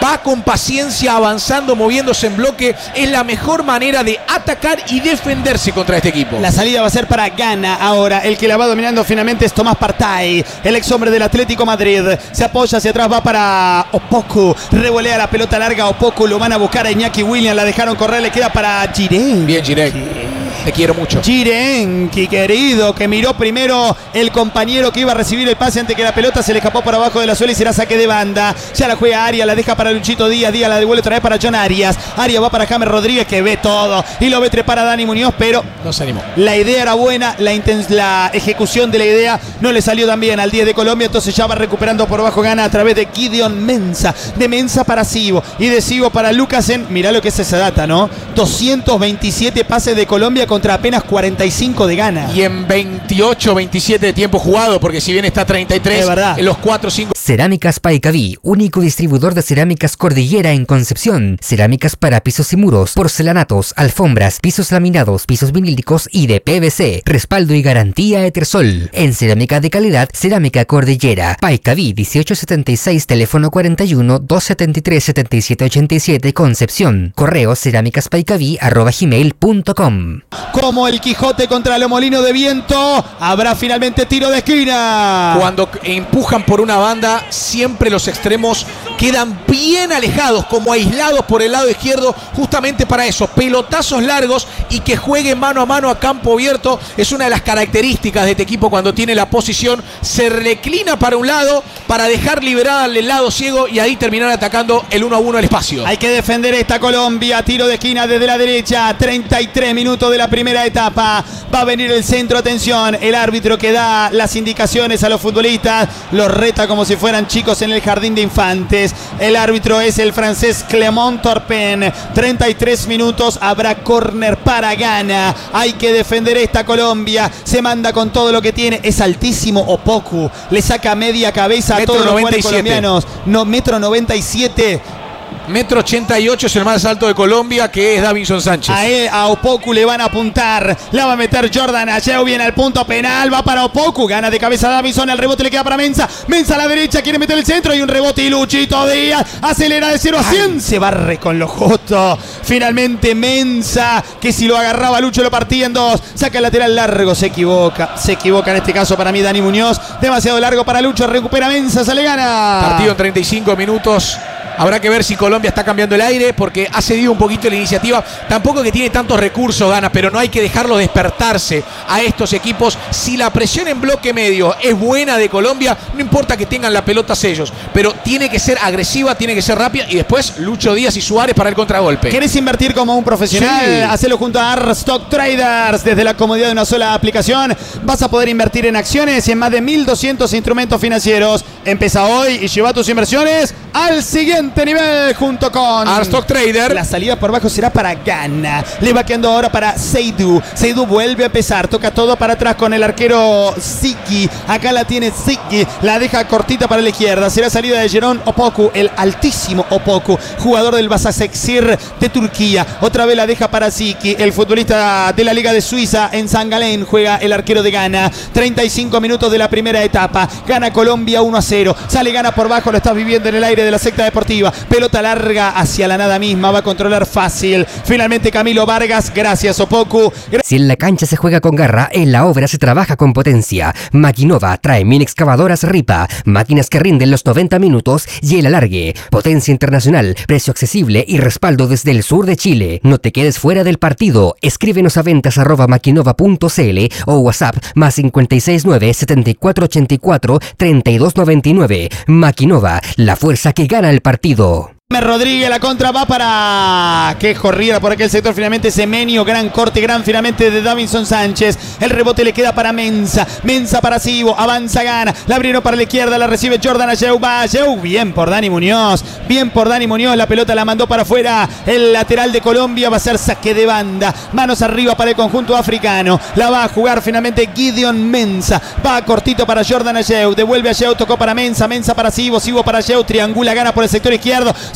B: va con paciencia, avanzando, moviéndose en bloque. Es la mejor manera de atacar y defenderse contra este equipo.
A: La salida va a ser para Ghana ahora. El que la va dominando finalmente es Tomás Partey, el ex hombre del Atlético Madrid. Se apoya hacia atrás, va para Opoku. Revolea la pelota larga. Opoku lo van a buscar a Iñaki Williams. La dejaron correr, le queda para Girenki.
B: Bien, Girenki. Te quiero mucho.
A: Girenki, querido, que miró primero el compañero que iba a recibir el pase antes que la pelota se le escapó por abajo de la suela y será saque de banda. Ya la juega Arias, la deja para Luchito Díaz. Díaz la devuelve otra vez para John Arias. Arias va para James Rodríguez, que ve todo y lo ve trepar a Dani Muñoz, pero
B: no se animó.
A: La idea era buena, la, la ejecución de la idea no le salió tan bien al diez de Colombia, entonces ya va recuperando por bajo Ghana a través de Gideon Mensah. De Mensah para Sivo y de Sivo para Lucasen. Mirá lo que es esa data, ¿no? doscientos veintisiete pases de Colombia contra apenas cuarenta y cinco de Ghana.
B: Y en veintiocho, veintisiete de tiempo jugado, porque si bien está treinta y tres,
A: es verdad.
B: En los cuatro cinco.
C: Cerámicas Paicaví, único distribuidor de cerámicas Cordillera en Concepción. Cerámicas para pisos y muros, porcelanatos, alfombras, pisos laminados, pisos vinílicos y de P V C. Respaldo y garantía Etersol. En cerámica de calidad, Cerámica Cordillera. Paicaví dieciocho setenta y seis, teléfono cuarenta y uno, doscientos setenta y tres, setenta y siete ochenta y siete, Concepción. Correo cerámicaspaicaví arroba gmail punto com.
A: Como el Quijote contra los molinos de viento, habrá finalmente tiro de esquina.
B: Cuando empujan por una banda, siempre los extremos quedan bien alejados, como aislados por el lado izquierdo, justamente para eso, pelotazos largos y que juegue mano a mano a campo abierto. Es una de las características de este equipo cuando tiene la posición, se reclina para un lado para dejar liberada el lado ciego y ahí terminar atacando el uno a uno el espacio.
A: Hay que defender esta Colombia, tiro de esquina desde la derecha, treinta y tres minutos de la primera etapa. Va a venir el centro, atención, el árbitro que da las indicaciones a los futbolistas, los reta como si fueran chicos en el jardín de infantes. El árbitro es el francés Clément Turpin. treinta y tres minutos, habrá córner para Ghana. Hay que defender esta Colombia. Se manda con todo lo que tiene. Es altísimo Opoku. Le saca media cabeza a todos los jugadores colombianos. No, metro noventa y siete.
B: Metro ochenta y ocho es el más alto de Colombia, que es Davinson Sánchez.
A: A, él, a Opoku le van a apuntar. La va a meter Jordan Ayew. Viene al punto penal. Va para Opoku. Gana de cabeza Davinson. El rebote le queda para Mensah. Mensah a la derecha. Quiere meter el centro. Y un rebote. Y Luchito Díaz acelera de cero a cien. Se barre con los jotos. Finalmente Mensah, que si lo agarraba Lucho lo partía en dos. Saca el lateral largo. Se equivoca. Se equivoca en este caso para mí Dani Muñoz. Demasiado largo para Lucho. Recupera Mensah. Sale Gana.
B: Partido en treinta y cinco minutos. Habrá que ver si Colombia está cambiando el aire, porque ha cedido un poquito la iniciativa. Tampoco que tiene tantos recursos Ghana, pero no hay que dejarlo despertarse a estos equipos. Si la presión en bloque medio es buena de Colombia, no importa que tengan la pelota ellos, pero tiene que ser agresiva, tiene que ser rápida, y después Lucho Díaz y Suárez para el contragolpe.
A: ¿Querés invertir como un profesional? Sí. Hacelo junto a Arstock Traders. Desde la comodidad de una sola aplicación vas a poder invertir en acciones y en más de mil doscientos instrumentos financieros. Empieza hoy y lleva tus inversiones al siguiente nivel junto con
B: Arstock Trader.
A: La salida por abajo será para Ghana. Le va quedando ahora para Seydou. Seydou vuelve a empezar. Toca todo para atrás con el arquero Ziki. Acá la tiene Ziki. La deja cortita para la izquierda. Será salida de Jeroen Opoku, el altísimo Opoku, jugador del Basaksehir de Turquía. Otra vez la deja para Ziki, el futbolista de la Liga de Suiza. En San Galén juega el arquero de Ghana. treinta y cinco minutos de la primera etapa. Gana Colombia uno a cero. Sale Ghana por bajo. Lo estás viviendo en el aire de la secta deportiva. Pelota larga hacia la nada misma. Va a controlar fácil. Finalmente Camilo Vargas. Gracias Opoku. Gra-
C: si en la cancha se juega con garra, en la obra se trabaja con potencia. Maquinova trae mini excavadoras Ripa. Máquinas que rinden los noventa minutos y el alargue. Potencia internacional, precio accesible y respaldo desde el sur de Chile. No te quedes fuera del partido. Escríbenos a ventas arroba maquinova punto cl o WhatsApp más cinco seis nueve, setenta y cuatro ochenta y cuatro, treinta y dos noventa y nueve. Maquinova, la fuerza que gana el partido.
A: Rodríguez, la contra va para que corriera por aquel sector. Finalmente Semenio, gran corte, gran finalmente de Davinson Sánchez. El rebote le queda para Mensah. Mensah para Sivo, avanza Ghana. La abrieron para la izquierda, la recibe Jordan Ayew. Va Ayew, bien por Dani Muñoz. Bien por Dani Muñoz, la pelota la mandó para afuera. El lateral de Colombia va a ser saque de banda. Manos arriba para el conjunto africano. La va a jugar finalmente Gideon Mensah. Va cortito para Jordan Ayew. Devuelve Ayew, tocó para Mensah. Mensah para Sivo, Sivo para Ayew. Triangula Ghana por el sector izquierdo. Se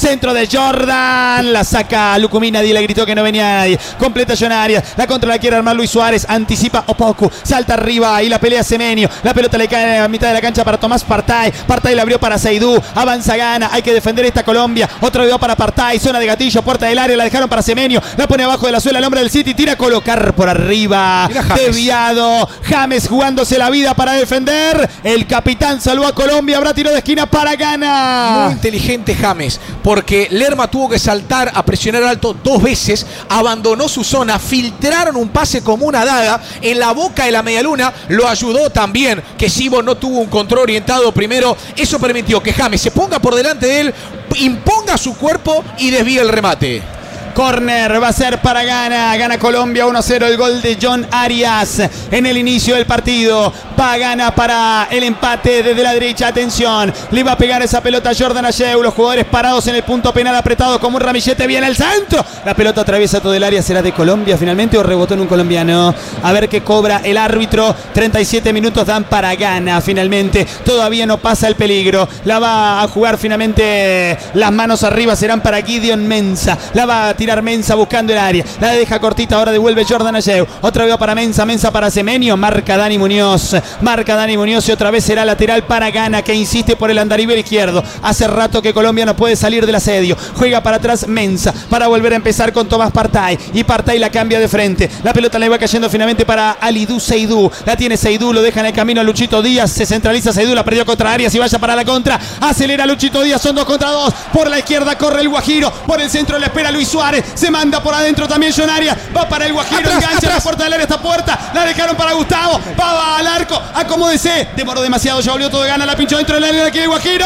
A: Centro de Jordan. La saca Lucumí. Nadie le gritó que no venía nadie. Completa John Arias. La contra la quiere armar Luis Suárez. Anticipa Opoku. Salta arriba y la pelea Semenyo. La pelota le cae a mitad de la cancha para Tomás Partey. Partey la abrió para Seydou. Avanza Gana. Hay que defender esta Colombia. Otro video para Partey. Zona de gatillo. Puerta del área. La dejaron para Semenyo. La pone abajo de la suela el hombre del City. Tira a colocar por arriba. Desviado. James jugándose la vida para defender. El capitán salvó a Colombia. Habrá tiro de esquina para Gana.
B: Muy inteligente James, porque Lerma tuvo que saltar a presionar alto dos veces, abandonó su zona, filtraron un pase como una daga en la boca de la medialuna, lo ayudó también que Sibo no tuvo un control orientado primero, eso permitió que James se ponga por delante de él, imponga su cuerpo y desvíe el remate.
A: Corner va a ser para Gana. Gana Colombia uno a cero. El gol de John Arias en el inicio del partido. Va Gana para el empate desde la derecha. Atención. Le va a pegar esa pelota a Jordan Ayew. Los jugadores parados en el punto penal apretados como un ramillete. Viene el centro. La pelota atraviesa todo el área. ¿Será de Colombia finalmente o rebotó en un colombiano? A ver qué cobra el árbitro. treinta y siete minutos dan para Gana finalmente. Todavía no pasa el peligro. La va a jugar finalmente. Las manos arriba serán para Gideon Mensah. La va a tirar Mensah buscando el área. La deja cortita. Ahora devuelve Jordan Ayew. Otra vez para Mensah. Mensah para Semenyo. Marca Dani Muñoz. Marca Dani Muñoz y otra vez será lateral para Gana, que insiste por el andarivel izquierdo. Hace rato que Colombia no puede salir del asedio. Juega para atrás Mensah para volver a empezar con Tomás Partey. Y Partey la cambia de frente. La pelota le va cayendo finalmente para Alidou Seydou. La tiene Seydou. Lo deja en el camino a Luchito Díaz. Se centraliza Seydou. La perdió contra Arias y vaya para la contra. Acelera Luchito Díaz. Son dos contra dos. Por la izquierda corre el Guajiro. Por el centro le espera Luis Suárez. Se manda por adentro también John Arias. Va para el Guajiro.
B: Atrás,
A: engancha
B: atrás.
A: la puerta del área. Esta puerta. La dejaron para Gustavo. Va al arco. Acomódese. Demoró demasiado. Ya volvió todo. Gana. La pinchó dentro del área. Aquí el Guajiro.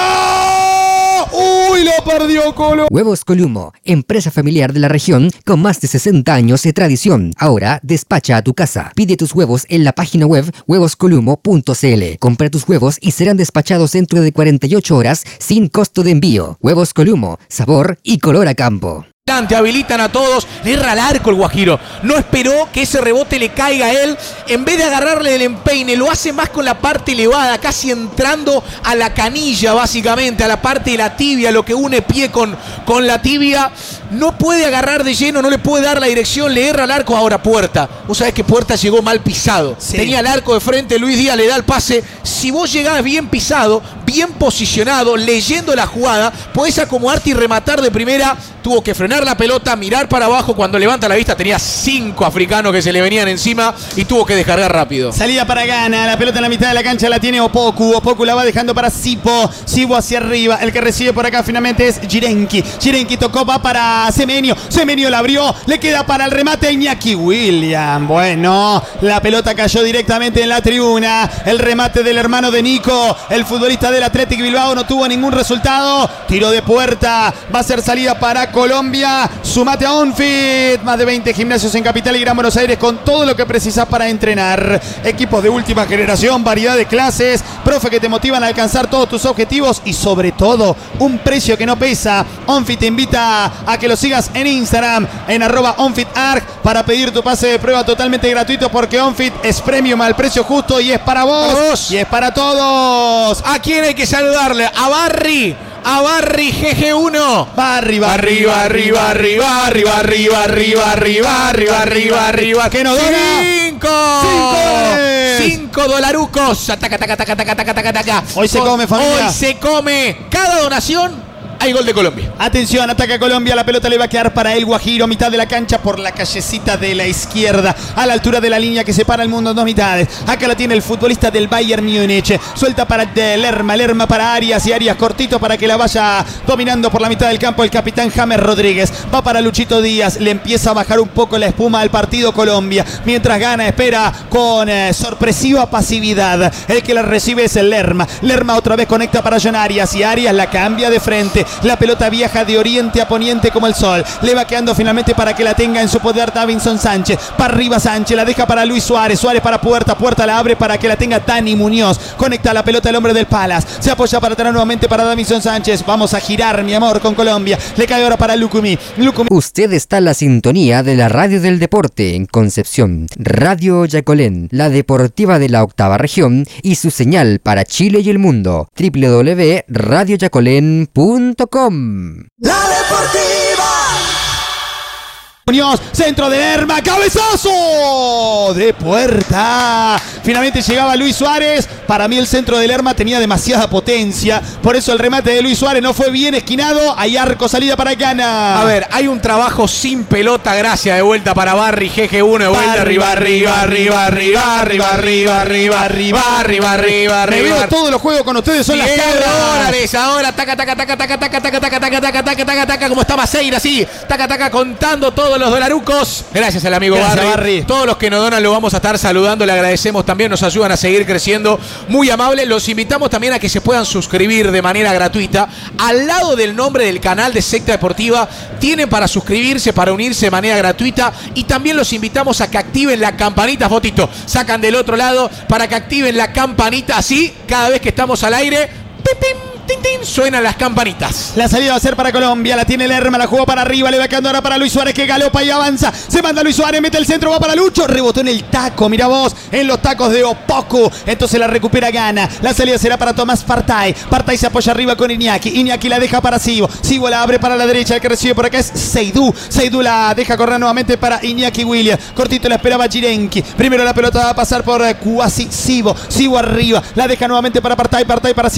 A: Uy, lo perdió Colo.
C: Huevos Columo, empresa familiar de la región con más de sesenta años de tradición. Ahora despacha a tu casa. Pide tus huevos en la página web huevos columo punto c l. Compra tus huevos y serán despachados dentro de cuarenta y ocho horas sin costo de envío. Huevos Columo, sabor y color a campo.
B: Habilitan a todos, le erra al arco el Guajiro, no esperó que ese rebote le caiga a él, en vez de agarrarle del empeine, lo hace más con la parte elevada, casi entrando a la canilla básicamente, a la parte de la tibia, lo que une pie con, con la tibia, no puede agarrar de lleno, no le puede dar la dirección, le erra al arco. Ahora Puerta, vos sabés que Puerta llegó mal pisado, sí. Tenía el arco de frente, Luis Díaz le da el pase, si vos llegás bien pisado, bien posicionado, leyendo la jugada, podés acomodarte y rematar de primera. Tuvo que frenar la pelota, mirar para abajo, cuando levanta la vista tenía cinco africanos que se le venían encima y tuvo que descargar rápido.
A: Salida para Gana, la pelota en la mitad de la cancha la tiene Opoku, Opoku la va dejando para Sipo, Sipo hacia arriba, el que recibe por acá finalmente es Jirenki, Jirenki tocó, va para Semenyo, Semenyo la abrió, le queda para el remate a Iñaki William, bueno, la pelota cayó directamente en la tribuna, el remate del hermano de Nico, el futbolista del Athletic Bilbao no tuvo ningún resultado, tiro de puerta, va a ser salida para Colombia. Sumate a OnFit, más de veinte gimnasios en Capital y Gran Buenos Aires con todo lo que precisas para entrenar. Equipos de última generación, variedad de clases, profe que te motivan a alcanzar todos tus objetivos y sobre todo un precio que no pesa. OnFit te invita a que lo sigas en Instagram en arroba OnFitArg para pedir tu pase de prueba totalmente gratuito, porque OnFit es premium al precio justo y es para vos,
B: para vos.
A: Y es para todos.
B: ¿A quién hay que saludarle? A Barry. A Barry G G uno.
A: Barry, Barry, Barry, Barry, Barry, Barry, Barry, Barry, Barry, Barry, Barry, Barry. ¿Qué nos dona?
B: Cinco.
A: Cinco.
B: Cinco dolarucos. Ataca, ataca, ataca, ataca, ataca, ataca, ataca.
A: Hoy se come, familia.
B: Hoy se come. Cada donación hay gol de Colombia.
A: Atención, ataca Colombia, la pelota le va a quedar para el Guajiro, mitad de la cancha por la callecita de la izquierda, a la altura de la línea que separa el mundo en dos mitades. Acá la tiene el futbolista del Bayern Múnich, suelta para Lerma, Lerma para Arias y Arias cortito para que la vaya dominando por la mitad del campo el capitán James Rodríguez. Va para Luchito Díaz, le empieza a bajar un poco la espuma al partido Colombia, mientras Gana espera con eh, sorpresiva pasividad. El que la recibe es el Lerma. Lerma otra vez conecta para John Arias y Arias la cambia de frente. La pelota viaja de oriente a poniente como el sol. Le va quedando finalmente para que la tenga en su poder Davinson Sánchez. Para arriba Sánchez, la deja para Luis Suárez. Suárez para Puerta. Puerta la abre para que la tenga Dani Muñoz. Conecta la pelota el hombre del Palace. Se apoya para atrás nuevamente para Davinson Sánchez. Vamos a girar, mi amor, con Colombia. Le cae ahora para Lucumí. Lucumí.
C: Usted está en la sintonía de la radio del deporte en Concepción. Radio Yacolén, la deportiva de la octava región y su señal para Chile y el mundo. doble u doble u doble u punto radio yacolén punto punto com.
D: La Deportiva.
A: Muñoz, centro de Lerma, cabezazo de puerta. Finalmente llegaba Luis Suárez. Para mí el centro de Lerma tenía demasiada potencia. Por eso el remate de Luis Suárez no fue bien esquinado. Hay arco, salida para Gana.
B: A ver, hay un trabajo sin pelota. Gracias de vuelta para Barry. G G uno de vuelta. Arriba, arriba, arriba, arriba, arriba, arriba, arriba, arriba, arriba, arriba,
A: Me veo
B: arriba.
A: todos los juegos con ustedes, son las
B: diez
A: cabras.
B: dólares ahora, taca, taca, taca, taca, taca, taca, taca, taca, taca, taca, taca, taca, como está Maceira, así, taca, taca, contando todos los dolarucos. Gracias al amigo
A: Gracias,
B: Barry.
A: Barry.
B: Todos los que nos donan lo vamos a estar saludando, le agradecemos también, nos ayudan a seguir creciendo. Muy amable, los invitamos también a que se puedan suscribir de manera gratuita. Al lado del nombre del canal de Secta Deportiva, tienen para suscribirse, para unirse de manera gratuita. Y también los invitamos a que activen la campanita, fotito, sacan del otro lado, para que activen la campanita, así, cada vez que estamos al aire, pim, pim, tin, tin, suenan las campanitas.
A: La salida va a ser para Colombia, la tiene Lerma, la jugó para arriba, le va quedando ahora para Luis Suárez que galopa y avanza. Se manda Luis Suárez, mete el centro, va para Lucho, rebotó en el taco, mira vos, en los tacos de Opoku. Entonces la recupera Gana. La salida será para Tomás Partay. Partay se apoya arriba con Iñaki. Iñaki la deja para Sibo. Sibo la abre para la derecha, el que recibe por acá es Seydou. Seydou la deja correr nuevamente para Iñaki Williams. Cortito la esperaba Jirenki. Primero la pelota va a pasar por Cuasi Sibo. Sibo arriba, la deja nuevamente para Partay. Partay para Sibo.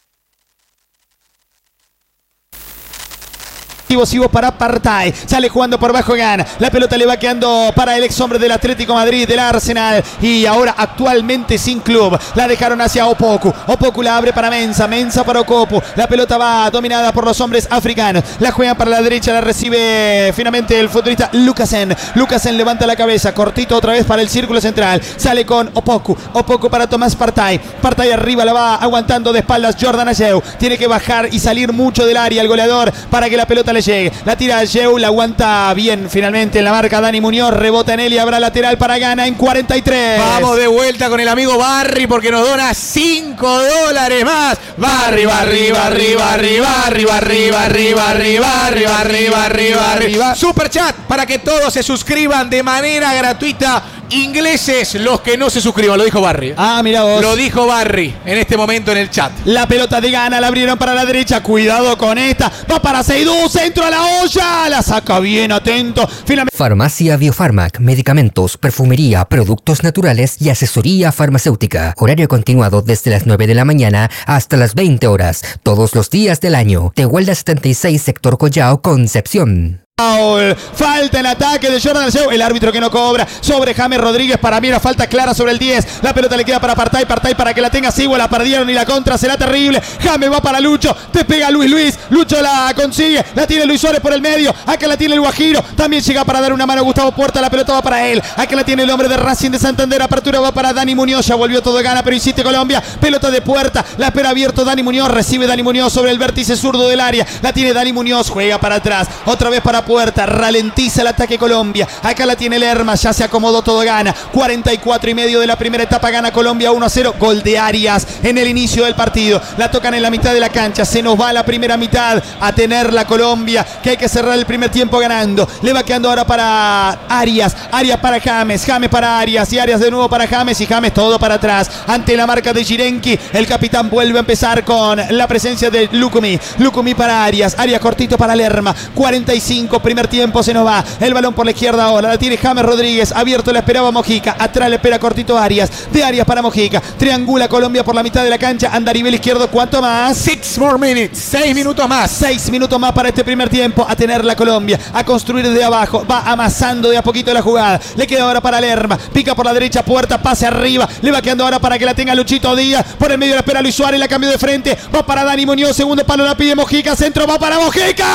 A: Sibo para Partay, sale jugando por bajo Gana, la pelota le va quedando para el ex hombre del Atlético Madrid, del Arsenal, y ahora actualmente sin club, la dejaron hacia Opoku. Opoku la abre para Mensa, Mensa para Okopu, la pelota va dominada por los hombres africanos, la juegan para la derecha, la recibe finalmente el futbolista Lucasen. Lucasen levanta la cabeza, cortito otra vez para el círculo central, sale con Opoku, Opoku para Tomás Partay, Partay arriba, la va aguantando de espaldas Jordan Ayew, tiene que bajar y salir mucho del área el goleador para que la pelota le llegue. La tira Ayew, la aguanta bien finalmente en la marca Dani Muñoz, rebota en él y habrá lateral para Gana en cuarenta y tres.
B: Vamos de vuelta con el amigo Barry porque nos dona cinco dólares más. Barry, Barry, Barry, Barry, Barry, Barry, Barry, Barry, Barry, Barry, Barry, Barry. Super chat para que todos se suscriban de manera gratuita. Ingleses los que no se suscriban, lo dijo Barry.
A: Ah, mira vos.
B: Lo dijo Barry en este momento en el chat.
A: La pelota de Gana, la abrieron para la derecha, cuidado con esta, va para Seydou, centro a la olla, la saca bien, atento. Finalmente
C: Farmacia Biofarmac, medicamentos, perfumería, productos naturales y asesoría farmacéutica. Horario continuado desde las nueve de la mañana hasta las veinte horas, todos los días del año. Tehuelda setenta y seis, sector Collao, Concepción.
A: Foul. Falta en ataque de Jordan Ayew. El árbitro que no cobra sobre James Rodríguez. Para mí una falta clara sobre el diez. La pelota le queda para Partay. Partay para que la tenga Sibo. La perdieron y la contra será terrible. James va para Lucho. Te pega Luis Luis. Lucho la consigue. La tiene Luis Suárez por el medio. Acá la tiene el Guajiro. También llega para dar una mano a Gustavo Puerta. La pelota va para él. Acá la tiene el hombre de Racing de Santander. Apertura va para Dani Muñoz. Ya volvió todo Gana, pero insiste Colombia. Pelota de Puerta. La espera abierto Dani Muñoz. Recibe Dani Muñoz sobre el vértice zurdo del área. La tiene Dani Muñoz. Juega para atrás. Otra vez para Puerta, ralentiza el ataque Colombia. Acá la tiene Lerma, ya se acomodó todo Gana. cuarenta y cuatro y medio de la primera etapa, gana Colombia uno a cero. Gol de Arias en el inicio del partido. La tocan en la mitad de la cancha. Se nos va la primera mitad a tener la Colombia, que hay que cerrar el primer tiempo ganando. Le va quedando ahora para Arias. Arias para James. James para Arias. Y Arias de nuevo para James. Y James todo para atrás. Ante la marca de Jirenki, el capitán vuelve a empezar con la presencia de Lukumi. Lukumi para Arias. Arias cortito para Lerma. cuarenta y cinco, primer tiempo se nos va. El balón por la izquierda ahora. La tiene James Rodríguez. Abierto la esperaba Mojica. Atrás le espera cortito Arias. De Arias para Mojica. Triangula Colombia por la mitad de la cancha. Anda a nivel izquierdo. ¿Cuánto más?
B: Six more minutes. Seis minutos más.
A: Seis minutos más para este primer tiempo. A tener la Colombia. A construir desde abajo. Va amasando de a poquito la jugada. Le queda ahora para Lerma. Pica por la derecha. Puerta. Pase arriba. Le va quedando ahora para que la tenga Luchito Díaz. Por el medio la espera Luis Suárez. La cambio de frente. Va para Dani Muñoz. Segundo palo la pide Mojica. Centro va para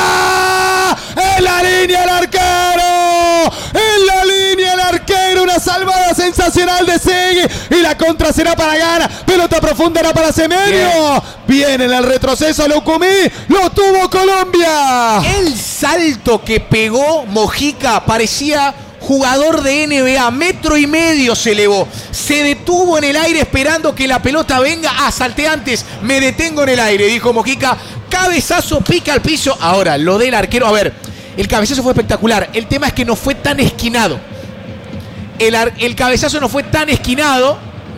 A: Mojica. En la línea el arquero. En la línea el arquero. Una salvada sensacional de Segui. Y la contra será para Gana. Pelota profunda era para Semenyo. Bien. Bien en el retroceso. Lo comí. Lo tuvo Colombia.
B: El salto que pegó Mojica parecía jugador de N B A. Metro y medio se elevó. Se detuvo en el aire esperando que la pelota venga. Ah, salté antes. Me detengo en el aire, dijo Mojica. Cabezazo, pica al piso. Ahora, lo del arquero. A ver, el cabezazo fue espectacular. El tema es que no fue tan esquinado. El, ar- el cabezazo no fue tan esquinado.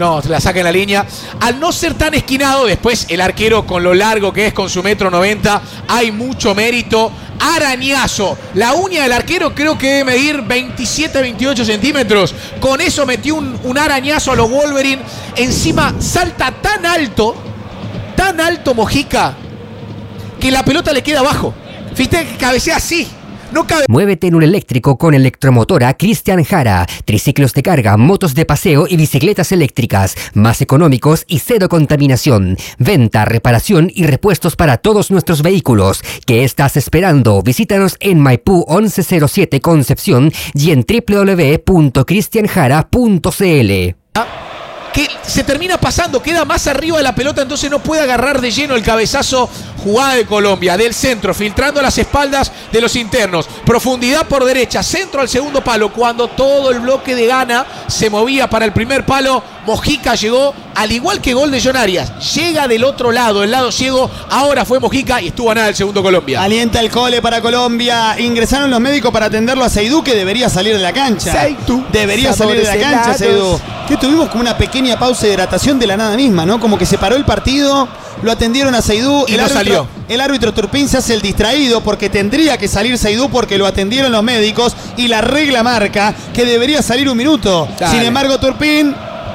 B: No, la saca en la línea. Al no ser tan esquinado, después el arquero con lo largo que es, con su metro noventa, hay mucho mérito. Arañazo. La uña del arquero creo que debe medir veintisiete, veintiocho centímetros. Con eso metió un, un arañazo a los Wolverine. Encima salta tan alto, tan alto Mojica, que la pelota le queda abajo. Fíjate que cabecea así. No cabe.
C: Muévete en un eléctrico con Electromotora Cristian Jara. Triciclos de carga, motos de paseo y bicicletas eléctricas. Más económicos y cero contaminación. Venta, reparación y repuestos para todos nuestros vehículos. ¿Qué estás esperando? Visítanos en Maipú once cero siete Concepción y en doble u doble u doble u punto cristian jara punto c l.
B: Que se termina pasando, queda más arriba de la pelota, entonces no puede agarrar de lleno el cabezazo. Jugada de Colombia, del centro, filtrando las espaldas de los internos. Profundidad por derecha, centro al segundo palo. Cuando todo el bloque de Ghana se movía para el primer palo, Mojica llegó, al igual que gol de John Arias. Llega del otro lado, el lado ciego. Ahora fue Mojica y estuvo a nada el segundo Colombia.
A: Alienta el cole para Colombia. Ingresaron los médicos para atenderlo a Seydou, que debería salir de la cancha.
B: Seydou.
A: Debería salir de la cancha, Seydou. Que tuvimos como una pequeña pausa de hidratación de la nada misma, ¿no? Como que se paró el partido, lo atendieron a Seydou.
B: Y
A: el
B: no
A: árbitro,
B: salió.
A: El árbitro Turpin se hace el distraído porque tendría que salir Seydou porque lo atendieron los médicos y la regla marca que debería salir un minuto.
B: Dale.
A: Sin embargo, Turpin...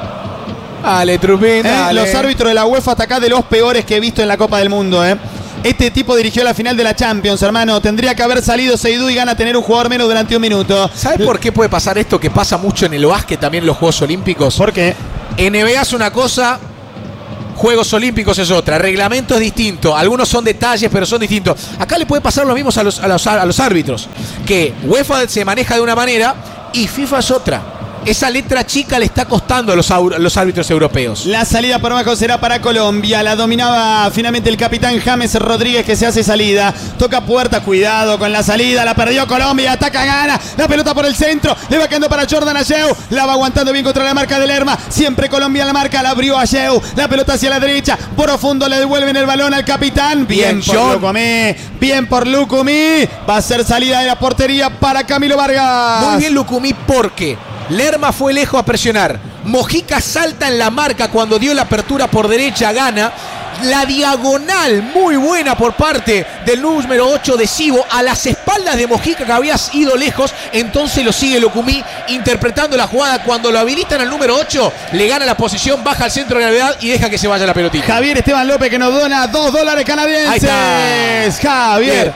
B: Dale, Turpin, dale.
A: Eh, los árbitros de la UEFA hasta acá de los peores que he visto en la Copa del Mundo, ¿eh? Este tipo dirigió la final de la Champions, hermano. Tendría que haber salido Seydou y gana tener un jugador menos durante un minuto.
B: ¿Sabes por qué puede pasar esto que pasa mucho en el básquet, también en los Juegos Olímpicos?
A: ¿Por qué?
B: N B A es una cosa, Juegos Olímpicos es otra. Reglamento es distinto. Algunos son detalles, pero son distintos. Acá le puede pasar lo mismo a los, a los, a los árbitros. Que UEFA se maneja de una manera y FIFA es otra. Esa letra chica le está costando a los, a los árbitros europeos.
A: La salida por abajo será para Colombia. La dominaba finalmente el capitán James Rodríguez, que se hace salida. Toca puerta, cuidado con la salida. La perdió Colombia, ataca Ghana. La pelota por el centro. Le va quedando para Jordan Ayew. La va aguantando bien contra la marca de Lerma. Siempre Colombia en la marca. La abrió Ayew. La pelota hacia la derecha. Profundo le devuelven el balón al capitán. Bien, bien por
B: John.
A: Lucumí. Bien por Lucumí. Va a ser salida de la portería para Camilo Vargas.
B: Muy bien Lucumí, porque Lerma fue lejos a presionar. Mojica salta en la marca cuando dio la apertura por derecha, gana. La diagonal muy buena por parte del número ocho de Sibo a las espaldas de Mojica, que había ido lejos. Entonces lo sigue Lucumí interpretando la jugada. Cuando lo habilitan al número ocho, le gana la posición, baja al centro de gravedad y deja que se vaya la pelotita.
A: Javier Esteban López, que nos dona dos dólares canadienses.
B: Ahí está.
A: Javier.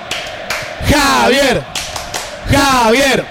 A: Javier. Javier.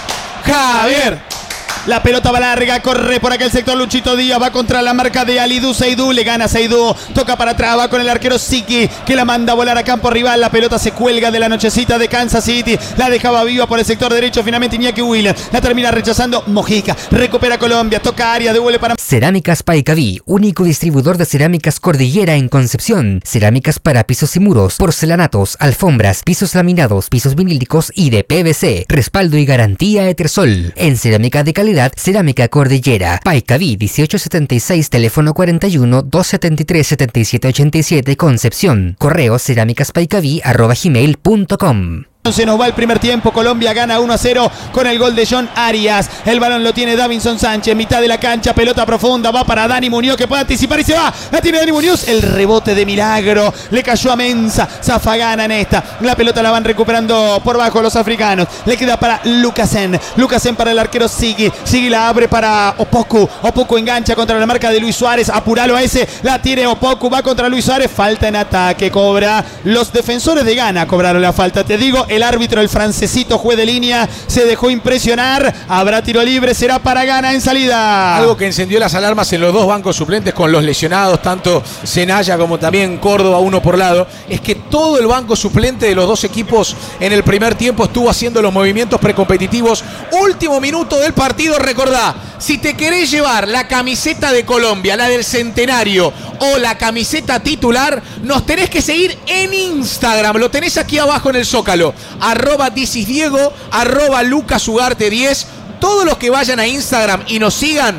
A: Javier. La pelota va larga, corre por aquel sector Luchito Díaz, va contra la marca de Alidou Seydou, le gana Seydou, toca para atrás, va con el arquero Siki, que la manda a volar a campo rival. La pelota se cuelga de la nochecita de Kansas City, la dejaba viva por el sector derecho, finalmente Iñaki Williams, la termina rechazando Mojica, recupera Colombia, toca área, devuelve para...
C: Cerámicas Paicaví, único distribuidor de cerámicas Cordillera en Concepción. Cerámicas para pisos y muros, porcelanatos, alfombras, pisos laminados, pisos vinílicos y de P V C. Respaldo y garantía Etersol. En cerámica de calidad, Cerámica Cordillera. Paicaví dieciocho setenta y seis, teléfono cuarenta y uno, doscientos setenta y tres, setenta y siete ochenta y siete, Concepción. Correo cerámicaspaicaví arroba gmail punto com.
A: Se nos va el primer tiempo, Colombia gana uno a cero con el gol de John Arias. El balón lo tiene Davinson Sánchez, mitad de la cancha, pelota profunda, va para Dani Muñoz, que puede anticipar y se va. La tiene Dani Muñoz, el rebote de milagro, le cayó a Mensa, Zafagana en esta. La pelota la van recuperando por bajo los africanos. Le queda para Lucasen, Lucasen para el arquero Sigui. Sigui la abre para Opoku, Opoku engancha contra la marca de Luis Suárez, apuralo a ese, la tiene Opoku, va contra Luis Suárez, falta en ataque, cobra. Los defensores de Ghana cobraron la falta, te digo. El árbitro, el francesito juez de línea, se dejó impresionar. Habrá tiro libre, será para Ghana en salida.
B: Algo que encendió las alarmas en los dos bancos suplentes con los lesionados, tanto Senaya como también Córdoba, uno por lado, es que todo el banco suplente de los dos equipos en el primer tiempo estuvo haciendo los movimientos precompetitivos. Último minuto del partido, recordá, si te querés llevar la camiseta de Colombia, la del centenario o la camiseta titular, nos tenés que seguir en Instagram, lo tenés aquí abajo en el Zócalo, arroba Diego, arroba Lucas Ugarte diez. Todos los que vayan a Instagram y nos sigan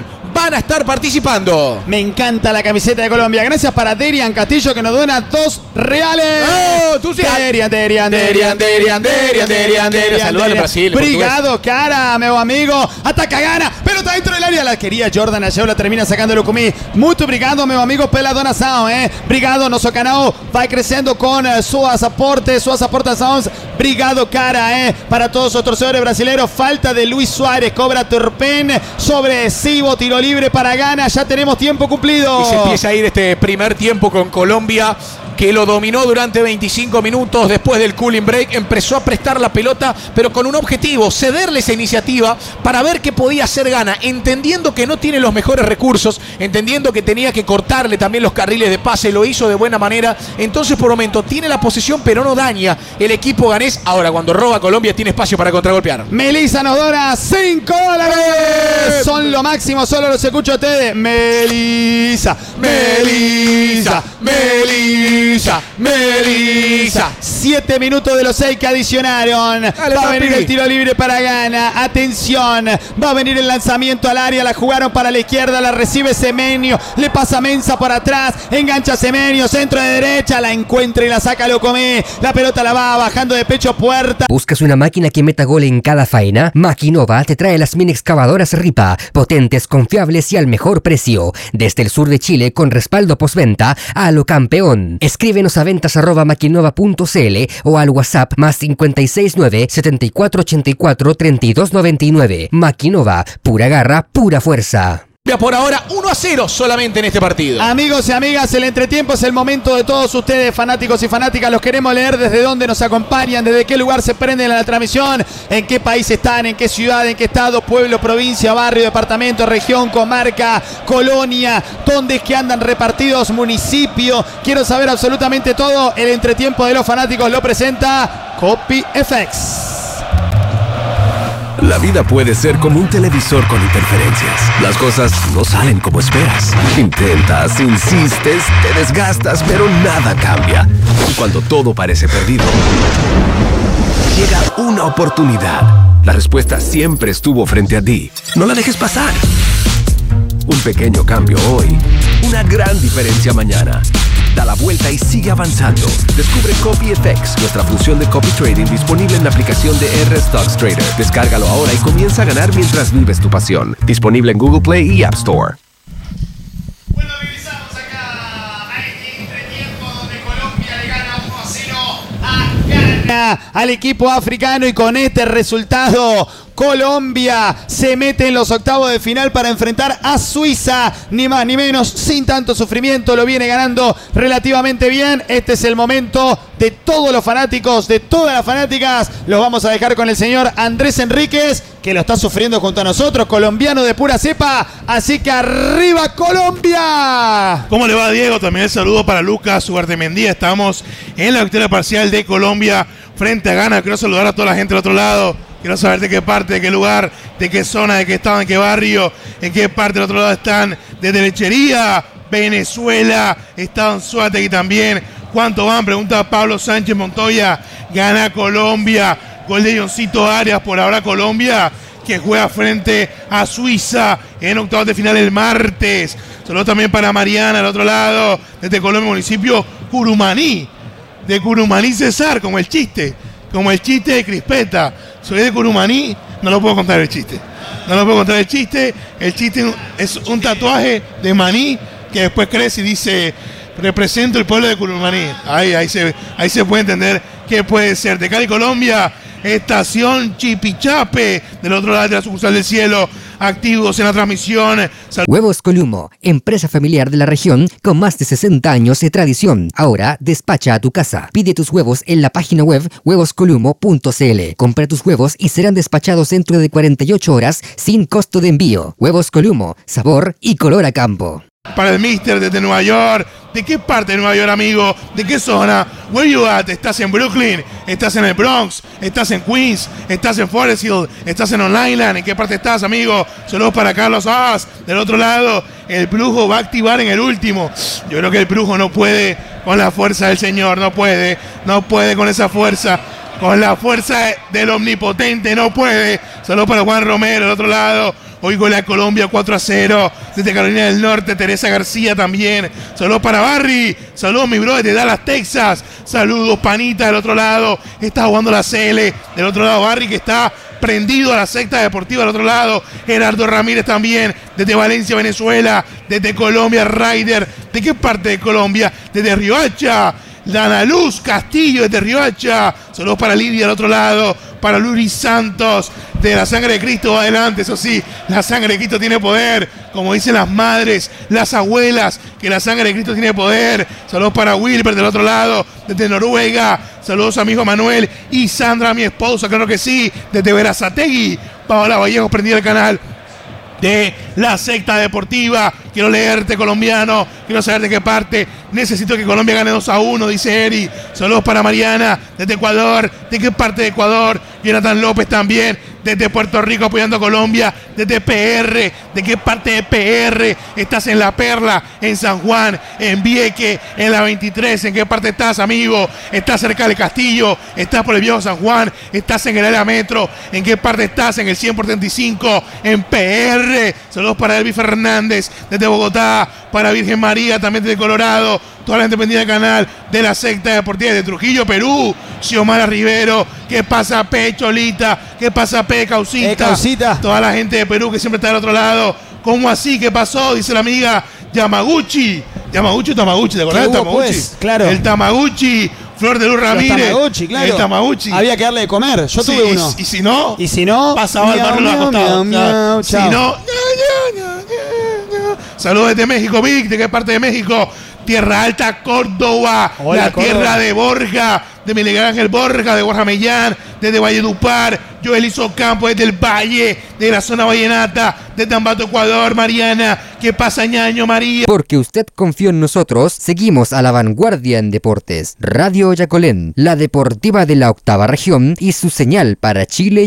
B: van a estar participando.
A: Me encanta la camiseta de Colombia. Gracias para Derian Castillo, que nos dona dos reales.
B: ¡Oh, tú sí!
A: Derian, Derian, Derian, Derian, Derian, Derian, Derian.
B: Saludale, Brasil.
A: Brigado, cara, meu amigo. Ataca, gana. Pelota dentro del área. La quería Jordan Ayew, la termina sacando Lucumí. Muito obrigado, meu amigo, pela donação, eh. Brigado, nosso canal vai crescendo con eh, suas aportes, suas aportações. Brigado, cara, eh. Para todos los torcedores brasileños. Falta de Luis Suárez. Cobra Turpin sobre Sibo. Tiro libre para Gana. Ya tenemos tiempo cumplido.
B: Y se empieza a ir este primer tiempo con Colombia, que lo dominó durante veinticinco minutos. Después del cooling break empezó a prestar la pelota, pero con un objetivo: cederle esa iniciativa para ver qué podía hacer Gana, entendiendo que no tiene los mejores recursos, entendiendo que tenía que cortarle también los carriles de pase. Lo hizo de buena manera. Entonces, por momento tiene la posesión, pero no daña el equipo ganés. Ahora, cuando roba Colombia, tiene espacio para contragolpear.
A: Melissa nos dona cinco dólares. Son lo máximo, solo los escucho a ustedes. Melissa, Melissa, Melissa, Melissa. Siete minutos de los seis que adicionaron.
B: Dale,
A: va a
B: papi.
A: venir el tiro libre para Gana. Atención, va a venir el lanzamiento al área. La jugaron para la izquierda, la recibe Semenyo. Le pasa Mensah por atrás. Engancha Semenyo, centro de derecha. La encuentra y la saca Locomé. La pelota la va bajando de pecho puerta.
C: ¿Buscas una máquina que meta gol en cada faena? Maquinova te trae las mini excavadoras Ripa, potentes, confiables y al mejor precio. Desde el sur de Chile, con respaldo postventa a lo campeón. Escríbenos a ventas arroba maquinova punto cl o al WhatsApp más cinco seis nueve, siete cuatro ocho cuatro, tres dos nueve nueve. Maquinova, pura garra, pura fuerza.
B: Por ahora uno a cero solamente en este partido.
A: Amigos y amigas, el entretiempo es el momento de todos ustedes, fanáticos y fanáticas. Los queremos leer desde dónde nos acompañan, desde qué lugar se prenden a la transmisión, en qué país están, en qué ciudad, en qué estado, pueblo, provincia, barrio, departamento, región, comarca, colonia, dónde es que andan repartidos, municipio. Quiero saber absolutamente todo. El entretiempo de los fanáticos lo presenta Copy F X.
E: La vida puede ser como un televisor con interferencias. Las cosas no salen como esperas. Intentas, insistes, te desgastas, pero nada cambia. Y cuando todo parece perdido, llega una oportunidad. La respuesta siempre estuvo frente a ti. No la dejes pasar. Un pequeño cambio hoy, una gran diferencia mañana. Da la vuelta y sigue avanzando. Descubre Copy F X, nuestra función de copy trading disponible en la aplicación de R Stocks Trader. Descárgalo ahora y comienza a ganar mientras vives tu pasión. Disponible en Google Play y App Store.
A: Bueno, regresamos acá a este entretiempo donde Colombia le gana uno a cero a Ghana, al equipo africano, y con este resultado Colombia se mete en los octavos de final para enfrentar a Suiza, ni más ni menos, sin tanto sufrimiento. Lo viene ganando relativamente bien. Este es el momento de todos los fanáticos, de todas las fanáticas. Los vamos a dejar con el señor Andrés Enríquez, que lo está sufriendo junto a nosotros, colombiano de pura cepa. Así que arriba Colombia.
F: ¿Cómo le va, Diego? También el saludo para Lucas Ugartemendía. Estamos en la victoria parcial de Colombia frente a Ghana. Quiero saludar a toda la gente del otro lado. Quiero saber de qué parte, de qué lugar, de qué zona, de qué estado, en qué barrio, en qué parte del otro lado están. Desde Lechería, Venezuela, estado en Suátegui también. ¿Cuánto van? Pregunta Pablo Sánchez Montoya. Gana Colombia. Gol de Johncito Arias. Por ahora Colombia, que juega frente a Suiza en octavos de final el martes. Saludos también para Mariana, al otro lado, desde Colombia, municipio Curumaní. De Curumaní, César, como el chiste. Como el chiste de Crispeta. Soy de Curumaní, no lo puedo contar el chiste. No lo puedo contar el chiste. El chiste es un tatuaje de maní que después crece y dice: represento el pueblo de Curumaní. Ahí, ahí, se, ahí se puede entender qué puede ser. De Cali, Colombia, estación Chipichape, del otro lado de la sucursal del cielo, activos en la transmisión. Sal-
C: Huevos Columo, empresa familiar de la región con más de sesenta años de tradición. Ahora despacha a tu casa. Pide tus huevos en la página web huevos columo punto cl. Compra tus huevos y serán despachados dentro de cuarenta y ocho horas sin costo de envío. Huevos Columo, sabor y color a campo.
F: Para el Mister desde Nueva York. ¿De qué parte de Nueva York, amigo? ¿De qué zona? Where you at? ¿Estás en Brooklyn? ¿Estás en el Bronx? ¿Estás en Queens? ¿Estás en Forest Hill? ¿Estás en Long Island? ¿En qué parte estás, amigo? Saludos para Carlos Haas. Del otro lado, el Brujo va a activar en el último. Yo creo que el Brujo no puede con la fuerza del Señor. No puede. No puede con esa fuerza. Con la fuerza del Omnipotente. No puede. Saludos para Juan Romero. Del otro lado, Hoy gol a Colombia cuatro a cero. Desde Carolina del Norte, Teresa García también. Saludos para Barry. Saludos mi brother de Dallas, Texas. Saludos Panita del otro lado. Está jugando la C L. Del otro lado Barry que está prendido a la secta deportiva del otro lado. Gerardo Ramírez también. Desde Valencia, Venezuela. Desde Colombia, Ryder. ¿De qué parte de Colombia? Desde Riohacha. Dana Luz Castillo desde Riohacha. Saludos para Lidia del otro lado. Para Luis Santos. De la sangre de Cristo va adelante. Eso sí, la sangre de Cristo tiene poder. Como dicen las madres, las abuelas, que la sangre de Cristo tiene poder. Saludos para Wilber del otro lado. Desde Noruega. Saludos a mi hijo Manuel y Sandra, mi esposa, claro que sí. Desde Verazategui. Paola Vallejo prendida el canal de la secta deportiva. Quiero leerte, colombiano. Quiero saber de qué parte. Necesito que Colombia gane dos a uno, dice Eri. Saludos para Mariana, desde Ecuador. ¿De qué parte de Ecuador? Jonathan López también, desde Puerto Rico apoyando a Colombia. Desde P R. ¿De qué parte de P R? Estás en La Perla, en San Juan, en Vieque, en la veintitrés. ¿En qué parte estás, amigo? ¿Estás cerca del Castillo? ¿Estás por el viejo San Juan? ¿Estás en el área metro? ¿En qué parte estás? En el cien por treinta y cinco, en P R. Saludos para Elvi Fernández, desde Bogotá. Para Virgen María, también desde Colorado. Toda la gente pendiente del canal de la secta deportiva de Trujillo, Perú. Xiomara Rivero. ¿Qué pasa, P? Cholita. ¿Qué pasa, P? Causita.
A: Eh, Causita.
F: Toda la gente de Perú que siempre está del otro lado. ¿Cómo así? ¿Qué pasó? Dice la amiga Yamaguchi. Yamaguchi o Tamaguchi, ¿te acordás del
A: hubo,
F: Tamaguchi?
A: pues? Claro.
F: El Tamaguchi. Flor de Luz Ramírez.
A: Tamaguchi, claro.
F: El Tamaguchi.
A: Había que darle de comer. Yo
F: Sí,
A: tuve
F: y-
A: uno.
F: Y, si no,
A: Y si no,
F: pasaba al
A: miau,
F: barrio
A: miau,
F: acostado.
A: miau, miau,
F: Si
A: chao.
F: no, saludos desde México, Vic. ¿De qué parte de México? Tierra Alta, Córdoba.
A: Hola,
F: la
A: Córdoba.
F: tierra de Borja, de Miguel Ángel Borja, de Borja Mellán, desde Valledupar. Joel hizo campo desde el Valle, de la zona vallenata, de Tambato, Ecuador. Mariana, ¿qué pasa, ñaño María?
C: Porque usted confió en nosotros, seguimos a la vanguardia en deportes. Radio Yacolén, la deportiva de la octava región y su señal para Chile